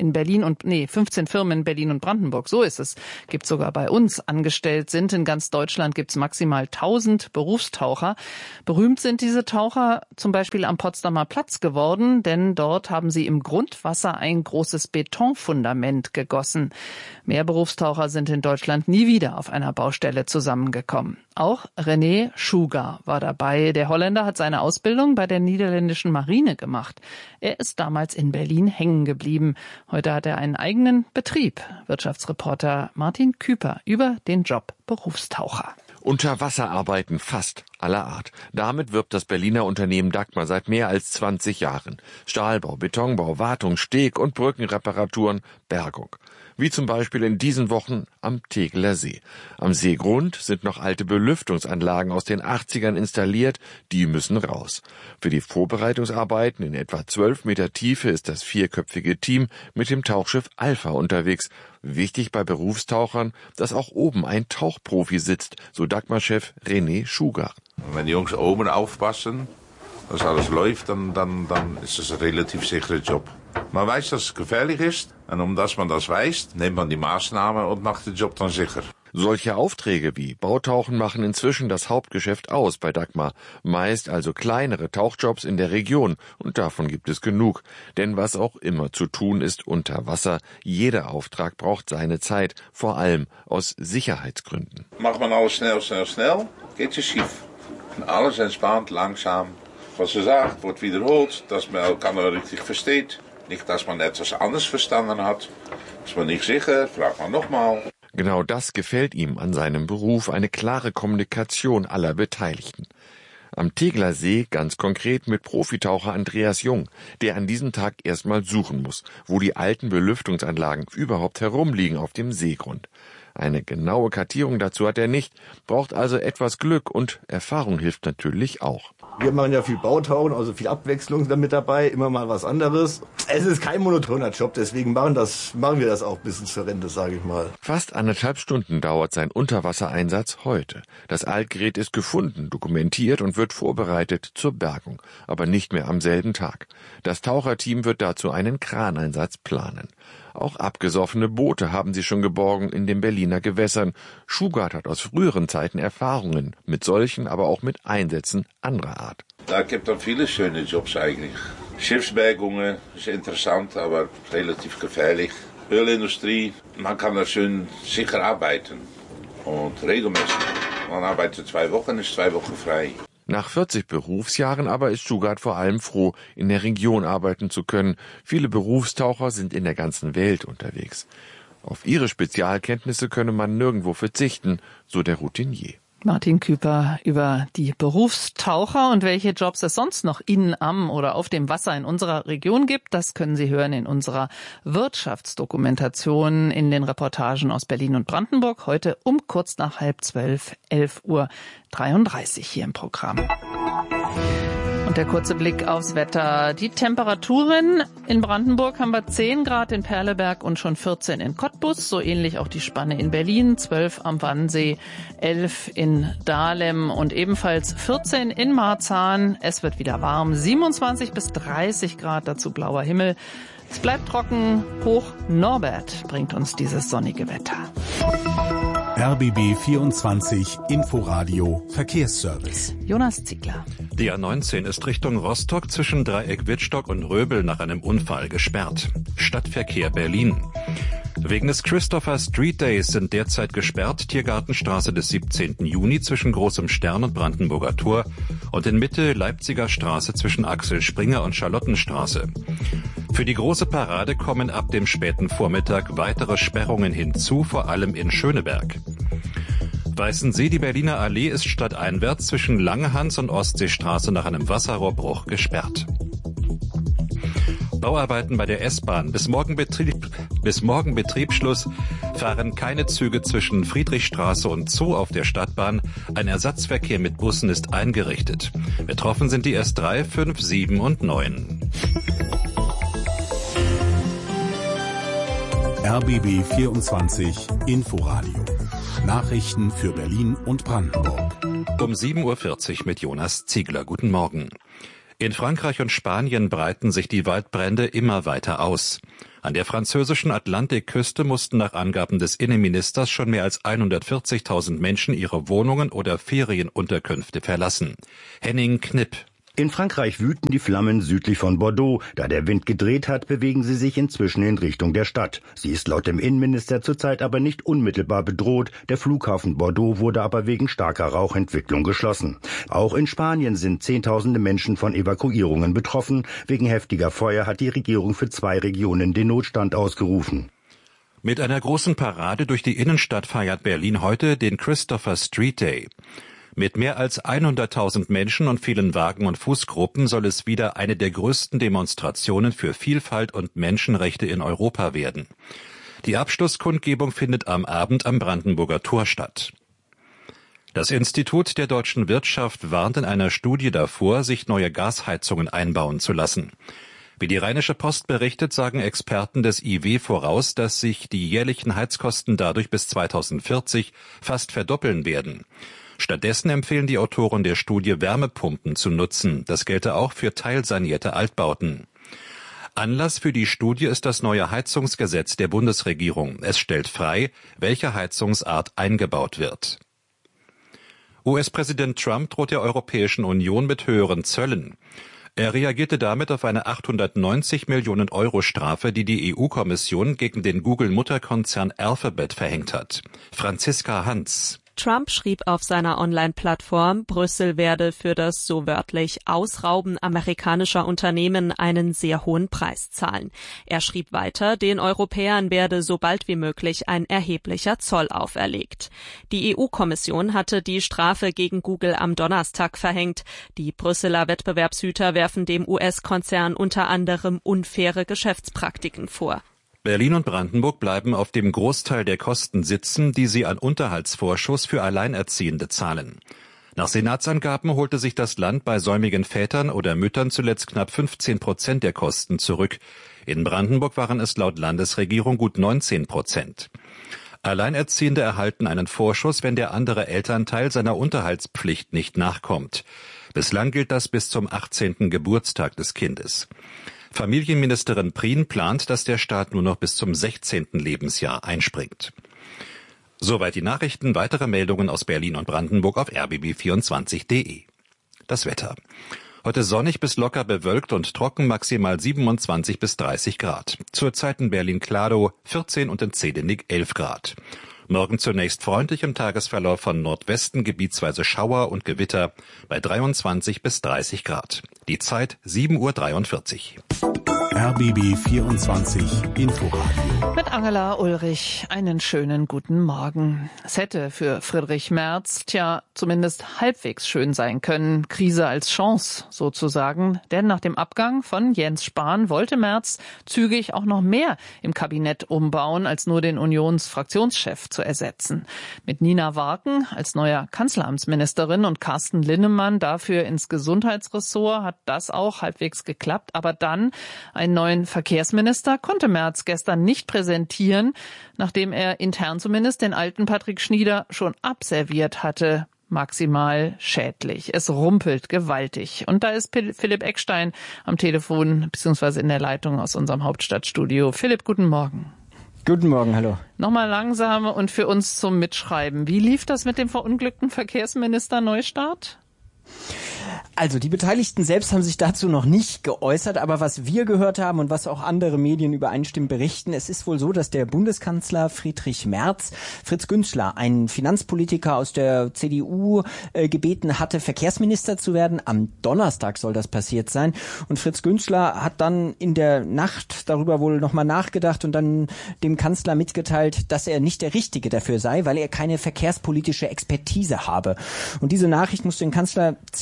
15 Firmen in Berlin und Brandenburg, so ist es, gibt sogar bei uns angestellt sind. In ganz Deutschland gibt es maximal 1000 Berufstaucher. Berühmt sind diese Taucher zum Beispiel am Potsdamer Platz geworden, denn dort haben sie im Grundwasser ein großes Betonfundament gegossen. Mehr Berufstaucher sind in Deutschland nie wieder auf einer Baustelle zusammengekommen. Auch René Schugar war dabei. Der Holländer hat seine Ausbildung bei der niederländischen Marine gemacht. Er ist damals in Berlin hängen geblieben. Heute hat er einen eigenen Betrieb. Wirtschaftsreporter Martin Küper über den Job Berufstaucher. Unterwasserarbeiten fast aller Art. Damit wirbt das Berliner Unternehmen Dagmar seit mehr als 20 Jahren. Stahlbau, Betonbau, Wartung, Steg- und Brückenreparaturen, Bergung. Wie zum Beispiel in diesen Wochen am Tegeler See. Am Seegrund sind noch alte Belüftungsanlagen aus den 80ern installiert, die müssen raus. Für die Vorbereitungsarbeiten in etwa 12 Meter Tiefe ist das 4-köpfige Team mit dem Tauchschiff Alpha unterwegs. Wichtig bei Berufstauchern, dass auch oben ein Tauchprofi sitzt, so Dagmar-Chef René Schugar. Wenn die Jungs oben aufpassen, dass alles läuft, dann ist es ein relativ sicherer Job. Man weiß, dass es gefährlich ist, und omdat man das weiß, nimmt man die Maßnahmen und macht den Job dann sicher. Solche Aufträge wie Bautauchen machen inzwischen das Hauptgeschäft aus bei Dagmar. Meist also kleinere Tauchjobs in der Region, und davon gibt es genug. Denn was auch immer zu tun ist unter Wasser, jeder Auftrag braucht seine Zeit, vor allem aus Sicherheitsgründen. Macht man alles schnell, geht es schief. Und alles entspannt, langsam. Was er sagt, wordt wiederholt, dass man elkaar richtig versteht. Nicht, dass man etwas anders verstanden hat. Ist man nicht sicher, fragt man nochmal. Genau das gefällt ihm an seinem Beruf, eine klare Kommunikation aller Beteiligten. Am Tegeler See ganz konkret mit Profitaucher Andreas Jung, der an diesem Tag erstmal suchen muss, wo die alten Belüftungsanlagen überhaupt herumliegen auf dem Seegrund. Eine genaue Kartierung dazu hat er nicht, braucht also etwas Glück, und Erfahrung hilft natürlich auch. Wir machen ja viel Bautauchen, also viel Abwechslung damit dabei, immer mal was anderes. Es ist kein monotoner Job, deswegen machen wir das auch bis zur Rente, sage ich mal. Fast 1,5 Stunden dauert sein Unterwassereinsatz heute. Das Altgerät ist gefunden, dokumentiert und wird vorbereitet zur Bergung, aber nicht mehr am selben Tag. Das Taucherteam wird dazu einen Kraneinsatz planen. Auch abgesoffene Boote haben sie schon geborgen in den Berliner Gewässern. Schugar hat aus früheren Zeiten Erfahrungen mit solchen, aber auch mit Einsätzen anderer Art. Da gibt es viele schöne Jobs eigentlich. Schiffsbergungen ist interessant, aber relativ gefährlich. Ölindustrie, man kann da schön sicher arbeiten und regelmäßig. Man arbeitet 2 Wochen, ist 2 Wochen frei. Nach 40 Berufsjahren aber ist Schugar vor allem froh, in der Region arbeiten zu können. Viele Berufstaucher sind in der ganzen Welt unterwegs. Auf ihre Spezialkenntnisse könne man nirgendwo verzichten, so der Routinier. Martin Küper über die Berufstaucher und welche Jobs es sonst noch in, am oder auf dem Wasser in unserer Region gibt, das können Sie hören in unserer Wirtschaftsdokumentation in den Reportagen aus Berlin und Brandenburg. Heute um kurz nach 11:30, 11:33 hier im Programm. Und der kurze Blick aufs Wetter. Die Temperaturen in Brandenburg haben wir 10 Grad in Perleberg und schon 14 in Cottbus. So ähnlich auch die Spanne in Berlin, 12 am Wannsee, 11 in Dahlem und ebenfalls 14 in Marzahn. Es wird wieder warm, 27 bis 30 Grad, dazu blauer Himmel. Es bleibt trocken, hoch Norbert bringt uns dieses sonnige Wetter. RBB 24 Inforadio Verkehrsservice. Jonas Ziegler. Die A19 ist Richtung Rostock zwischen Dreieck-Wittstock und Röbel nach einem Unfall gesperrt. Stadtverkehr Berlin. Wegen des Christopher Street Days sind derzeit gesperrt Tiergartenstraße des 17. Juni zwischen Großem Stern und Brandenburger Tor und in Mitte Leipziger Straße zwischen Axel Springer und Charlottenstraße. Für die große Parade kommen ab dem späten Vormittag weitere Sperrungen hinzu, vor allem in Schöneberg. Weißensee, die Berliner Allee ist stadteinwärts zwischen Langehans und Ostseestraße nach einem Wasserrohrbruch gesperrt. Bauarbeiten bei der S-Bahn. Bis morgen Betriebsschluss fahren keine Züge zwischen Friedrichstraße und Zoo auf der Stadtbahn. Ein Ersatzverkehr mit Bussen ist eingerichtet. Betroffen sind die S3, 5, 7 und 9. RBB 24 Inforadio. Nachrichten für Berlin und Brandenburg. Um 7.40 Uhr mit Jonas Ziegler. Guten Morgen. In Frankreich und Spanien breiten sich die Waldbrände immer weiter aus. An der französischen Atlantikküste mussten nach Angaben des Innenministers schon mehr als 140.000 Menschen ihre Wohnungen oder Ferienunterkünfte verlassen. Henning Knipp. In Frankreich wüten die Flammen südlich von Bordeaux. Da der Wind gedreht hat, bewegen sie sich inzwischen in Richtung der Stadt. Sie ist laut dem Innenminister zurzeit aber nicht unmittelbar bedroht. Der Flughafen Bordeaux wurde aber wegen starker Rauchentwicklung geschlossen. Auch in Spanien sind Zehntausende Menschen von Evakuierungen betroffen. Wegen heftiger Feuer hat die Regierung für 2 Regionen den Notstand ausgerufen. Mit einer großen Parade durch die Innenstadt feiert Berlin heute den Christopher Street Day. Mit mehr als 100.000 Menschen und vielen Wagen- und Fußgruppen soll es wieder eine der größten Demonstrationen für Vielfalt und Menschenrechte in Europa werden. Die Abschlusskundgebung findet am Abend am Brandenburger Tor statt. Das Institut der deutschen Wirtschaft warnt in einer Studie davor, sich neue Gasheizungen einbauen zu lassen. Wie die Rheinische Post berichtet, sagen Experten des IW voraus, dass sich die jährlichen Heizkosten dadurch bis 2040 fast verdoppeln werden. Stattdessen empfehlen die Autoren der Studie, Wärmepumpen zu nutzen. Das gelte auch für teilsanierte Altbauten. Anlass für die Studie ist das neue Heizungsgesetz der Bundesregierung. Es stellt frei, welche Heizungsart eingebaut wird. US-Präsident Trump droht der Europäischen Union mit höheren Zöllen. Er reagierte damit auf eine 890 Millionen Euro Strafe, die die EU-Kommission gegen den Google-Mutterkonzern Alphabet verhängt hat. Franziska Hans. Trump schrieb auf seiner Online-Plattform, Brüssel werde für das so wörtlich Ausrauben amerikanischer Unternehmen einen sehr hohen Preis zahlen. Er schrieb weiter, den Europäern werde so bald wie möglich ein erheblicher Zoll auferlegt. Die EU-Kommission hatte die Strafe gegen Google am Donnerstag verhängt. Die Brüsseler Wettbewerbshüter werfen dem US-Konzern unter anderem unfaire Geschäftspraktiken vor. Berlin und Brandenburg bleiben auf dem Großteil der Kosten sitzen, die sie an Unterhaltsvorschuss für Alleinerziehende zahlen. Nach Senatsangaben holte sich das Land bei säumigen Vätern oder Müttern zuletzt knapp 15% der Kosten zurück. In Brandenburg waren es laut Landesregierung gut 19%. Alleinerziehende erhalten einen Vorschuss, wenn der andere Elternteil seiner Unterhaltspflicht nicht nachkommt. Bislang gilt das bis zum 18. Geburtstag des Kindes. Familienministerin Prien plant, dass der Staat nur noch bis zum 16. Lebensjahr einspringt. Soweit die Nachrichten. Weitere Meldungen aus Berlin und Brandenburg auf rbb24.de. Das Wetter. Heute sonnig bis locker bewölkt und trocken, maximal 27 bis 30 Grad. Zurzeit in Berlin-Kladow 14 und in Zehdenick 11 Grad. Morgen zunächst freundlich, im Tagesverlauf von Nordwesten gebietsweise Schauer und Gewitter bei 23 bis 30 Grad. Die Zeit 7.43 Uhr. RBB 24 Inforadio. Mit Angela Ulrich einen schönen guten Morgen. Es hätte für Friedrich Merz, zumindest halbwegs schön sein können. Krise als Chance sozusagen. Denn nach dem Abgang von Jens Spahn wollte Merz zügig auch noch mehr im Kabinett umbauen, als nur den Unionsfraktionschef zu ersetzen. Mit Nina Warken als neuer Kanzleramtsministerin und Carsten Linnemann dafür ins Gesundheitsressort hat das auch halbwegs geklappt. Aber dann einen neuen Verkehrsminister konnte Merz gestern nicht präsentieren, nachdem er intern zumindest den alten Patrick Schnieder schon abserviert hatte. Maximal schädlich. Es rumpelt gewaltig. Und da ist Philipp Eckstein am Telefon bzw. in der Leitung aus unserem Hauptstadtstudio. Philipp, guten Morgen. Guten Morgen, hallo. Nochmal langsam und für uns zum Mitschreiben. Wie lief das mit dem verunglückten Verkehrsminister Neustart? Also die Beteiligten selbst haben sich dazu noch nicht geäußert, aber was wir gehört haben und was auch andere Medien übereinstimmend berichten, es ist wohl so, dass der Bundeskanzler Friedrich Merz Fritz Günzler, einen Finanzpolitiker aus der CDU, gebeten hatte, Verkehrsminister zu werden. Am Donnerstag soll das passiert sein. Und Fritz Günzler hat dann in der Nacht darüber wohl nochmal nachgedacht und dann dem Kanzler mitgeteilt, dass er nicht der Richtige dafür sei, weil er keine verkehrspolitische Expertise habe. Und diese Nachricht musste den Kanzler ziemlich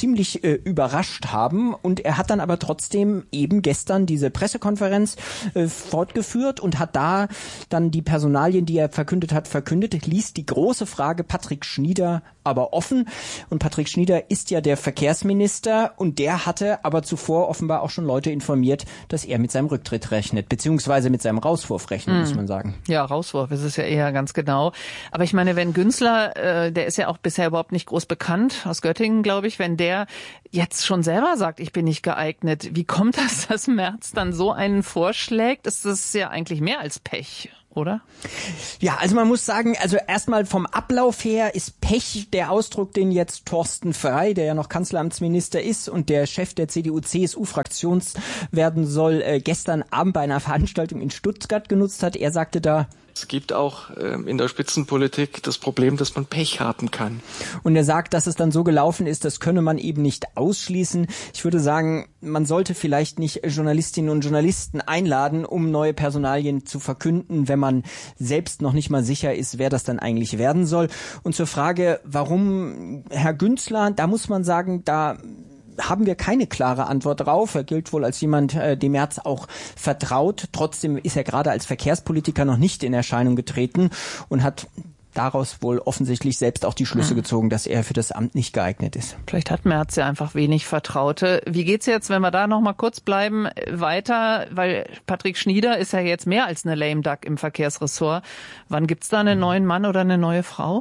überrascht haben. Und er hat dann aber trotzdem eben gestern diese Pressekonferenz fortgeführt und hat da dann die Personalien, die er verkündet hat, ließ die große Frage Patrick Schnieder aber offen. Und Patrick Schnieder ist ja der Verkehrsminister und der hatte aber zuvor offenbar auch schon Leute informiert, dass er mit seinem Rücktritt rechnet, beziehungsweise mit seinem Rauswurf rechnet, muss man sagen. Ja, Rauswurf ist es ja eher ganz genau. Aber ich meine, wenn Günzler, der ist ja auch bisher überhaupt nicht groß bekannt, aus Göttingen, glaube ich, wenn der jetzt schon selber sagt, ich bin nicht geeignet, wie kommt das, dass Merz dann so einen vorschlägt? Ist das ja eigentlich mehr als Pech, oder? Ja, also man muss sagen, also erstmal vom Ablauf her ist Pech der Ausdruck, den jetzt Thorsten Frey, der ja noch Kanzleramtsminister ist und der Chef der CDU-CSU-Fraktions werden soll, gestern Abend bei einer Veranstaltung in Stuttgart genutzt hat. Er sagte da, es gibt auch in der Spitzenpolitik das Problem, dass man Pech haben kann. Und er sagt, dass es dann so gelaufen ist, das könne man eben nicht ausschließen. Ich würde sagen, man sollte vielleicht nicht Journalistinnen und Journalisten einladen, um neue Personalien zu verkünden, wenn man selbst noch nicht mal sicher ist, wer das dann eigentlich werden soll. Und zur Frage, warum Herr Günzler, da muss man sagen, da haben wir keine klare Antwort drauf. Er gilt wohl als jemand, dem Merz auch vertraut. Trotzdem ist er gerade als Verkehrspolitiker noch nicht in Erscheinung getreten und hat daraus wohl offensichtlich selbst auch die Schlüsse gezogen, dass er für das Amt nicht geeignet ist. Vielleicht hat Merz ja einfach wenig Vertraute. Wie geht's jetzt, wenn wir da noch mal kurz bleiben, weiter? Weil Patrick Schnieder ist ja jetzt mehr als eine lame duck im Verkehrsressort. Wann gibt's da einen neuen Mann oder eine neue Frau?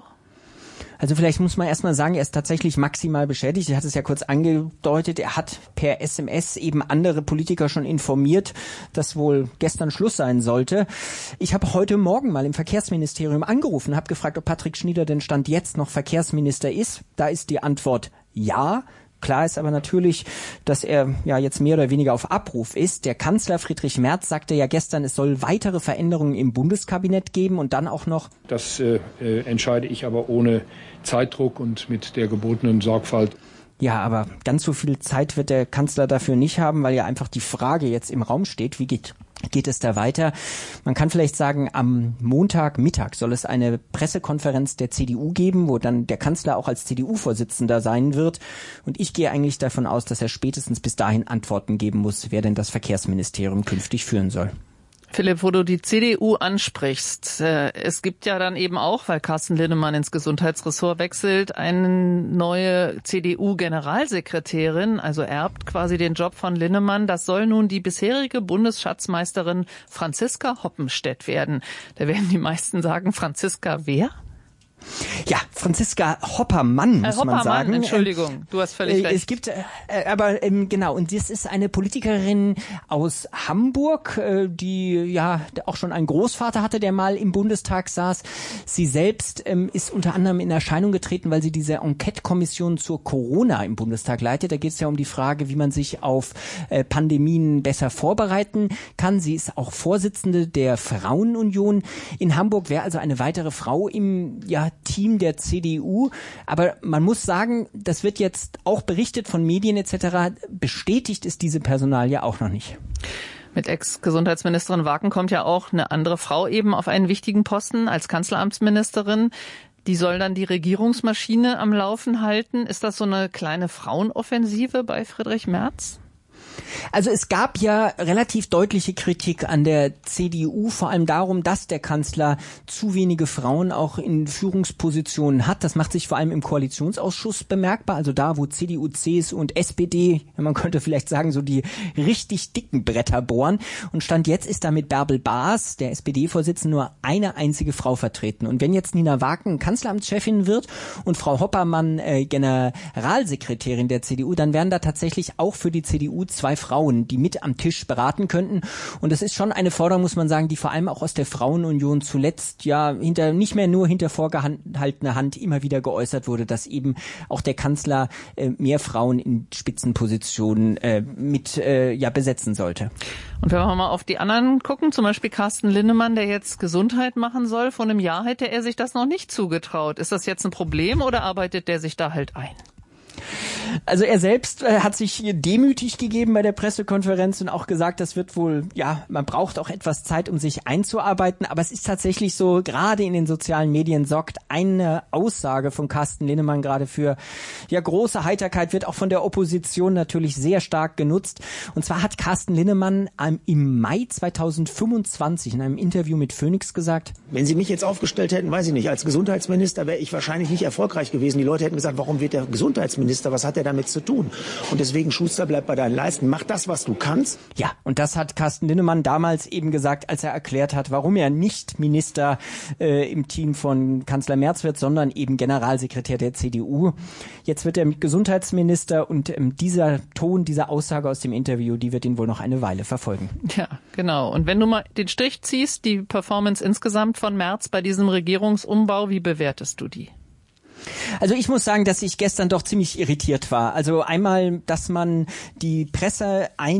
Also vielleicht muss man erstmal sagen, er ist tatsächlich maximal beschädigt. Ich hatte es ja kurz angedeutet. Er hat per SMS eben andere Politiker schon informiert, dass wohl gestern Schluss sein sollte. Ich habe heute Morgen mal im Verkehrsministerium angerufen und habe gefragt, ob Patrick Schnieder denn Stand jetzt noch Verkehrsminister ist. Da ist die Antwort ja. Klar ist aber natürlich, dass er ja jetzt mehr oder weniger auf Abruf ist. Der Kanzler Friedrich Merz sagte ja gestern, es soll weitere Veränderungen im Bundeskabinett geben und dann auch noch. Das entscheide ich aber ohne Zeitdruck und mit der gebotenen Sorgfalt. Ja, aber ganz so viel Zeit wird der Kanzler dafür nicht haben, weil ja einfach die Frage jetzt im Raum steht, wie geht es da weiter? Man kann vielleicht sagen, am Montagmittag soll es eine Pressekonferenz der CDU geben, wo dann der Kanzler auch als CDU-Vorsitzender sein wird. Und ich gehe eigentlich davon aus, dass er spätestens bis dahin Antworten geben muss, wer denn das Verkehrsministerium künftig führen soll. Philipp, wo du die CDU ansprichst, es gibt ja dann eben auch, weil Carsten Linnemann ins Gesundheitsressort wechselt, eine neue CDU-Generalsekretärin, also erbt quasi den Job von Linnemann. Das soll nun die bisherige Bundesschatzmeisterin Franziska Hoppenstedt werden. Da werden die meisten sagen, Franziska wer? Ja, Franziska Hoppermann, muss man sagen. Entschuldigung, du hast völlig recht. Es gibt, genau, und das ist eine Politikerin aus Hamburg, die ja auch schon einen Großvater hatte, der mal im Bundestag saß. Sie selbst ist unter anderem in Erscheinung getreten, weil sie diese Enquete-Kommission zur Corona im Bundestag leitet. Da geht es ja um die Frage, wie man sich auf Pandemien besser vorbereiten kann. Sie ist auch Vorsitzende der Frauenunion in Hamburg, wäre also eine weitere Frau im Team der CDU. Aber man muss sagen, das wird jetzt auch berichtet von Medien etc. Bestätigt ist diese Personalie auch noch nicht. Mit Ex-Gesundheitsministerin Waken kommt ja auch eine andere Frau eben auf einen wichtigen Posten als Kanzleramtsministerin. Die soll dann die Regierungsmaschine am Laufen halten. Ist das so eine kleine Frauenoffensive bei Friedrich Merz? Also es gab ja relativ deutliche Kritik an der CDU, vor allem darum, dass der Kanzler zu wenige Frauen auch in Führungspositionen hat. Das macht sich vor allem im Koalitionsausschuss bemerkbar, also da, wo CDU, CSU und SPD, man könnte vielleicht sagen, so die richtig dicken Bretter bohren. Und Stand jetzt ist da mit Bärbel Baas, der SPD-Vorsitzende, nur eine einzige Frau vertreten. Und wenn jetzt Nina Waken Kanzleramtschefin wird und Frau Hoppermann Generalsekretärin der CDU, dann werden da tatsächlich auch für die CDU zwei Frauen, die mit am Tisch beraten könnten. Und das ist schon eine Forderung, muss man sagen, die vor allem auch aus der Frauenunion zuletzt nicht mehr nur hinter vorgehaltener Hand immer wieder geäußert wurde, dass eben auch der Kanzler mehr Frauen in Spitzenpositionen besetzen sollte. Und wenn wir mal auf die anderen gucken, zum Beispiel Carsten Linnemann, der jetzt Gesundheit machen soll, vor einem Jahr hätte er sich das noch nicht zugetraut. Ist das jetzt ein Problem oder arbeitet der sich da halt ein? Also er selbst hat sich demütig gegeben bei der Pressekonferenz und auch gesagt, das wird wohl, man braucht auch etwas Zeit, um sich einzuarbeiten. Aber es ist tatsächlich so, gerade in den sozialen Medien sorgt eine Aussage von Carsten Linnemann gerade für große Heiterkeit, wird auch von der Opposition natürlich sehr stark genutzt. Und zwar hat Carsten Linnemann im Mai 2025 in einem Interview mit Phoenix gesagt: Wenn Sie mich jetzt aufgestellt hätten, weiß ich nicht, als Gesundheitsminister wäre ich wahrscheinlich nicht erfolgreich gewesen. Die Leute hätten gesagt, warum wird der Gesundheitsminister, was hat er damit zu tun? Und deswegen, Schuster, bleib bei deinen Leisten, mach das, was du kannst. Ja, und das hat Carsten Linnemann damals eben gesagt, als er erklärt hat, warum er nicht Minister im Team von Kanzler Merz wird, sondern eben Generalsekretär der CDU. Jetzt wird er Gesundheitsminister und dieser Ton, diese Aussage aus dem Interview, die wird ihn wohl noch eine Weile verfolgen. Ja, genau. Und wenn du mal den Strich ziehst, die Performance insgesamt von Merz bei diesem Regierungsumbau, wie bewertest du die? Also ich muss sagen, dass ich gestern doch ziemlich irritiert war. Also einmal, dass man die Presse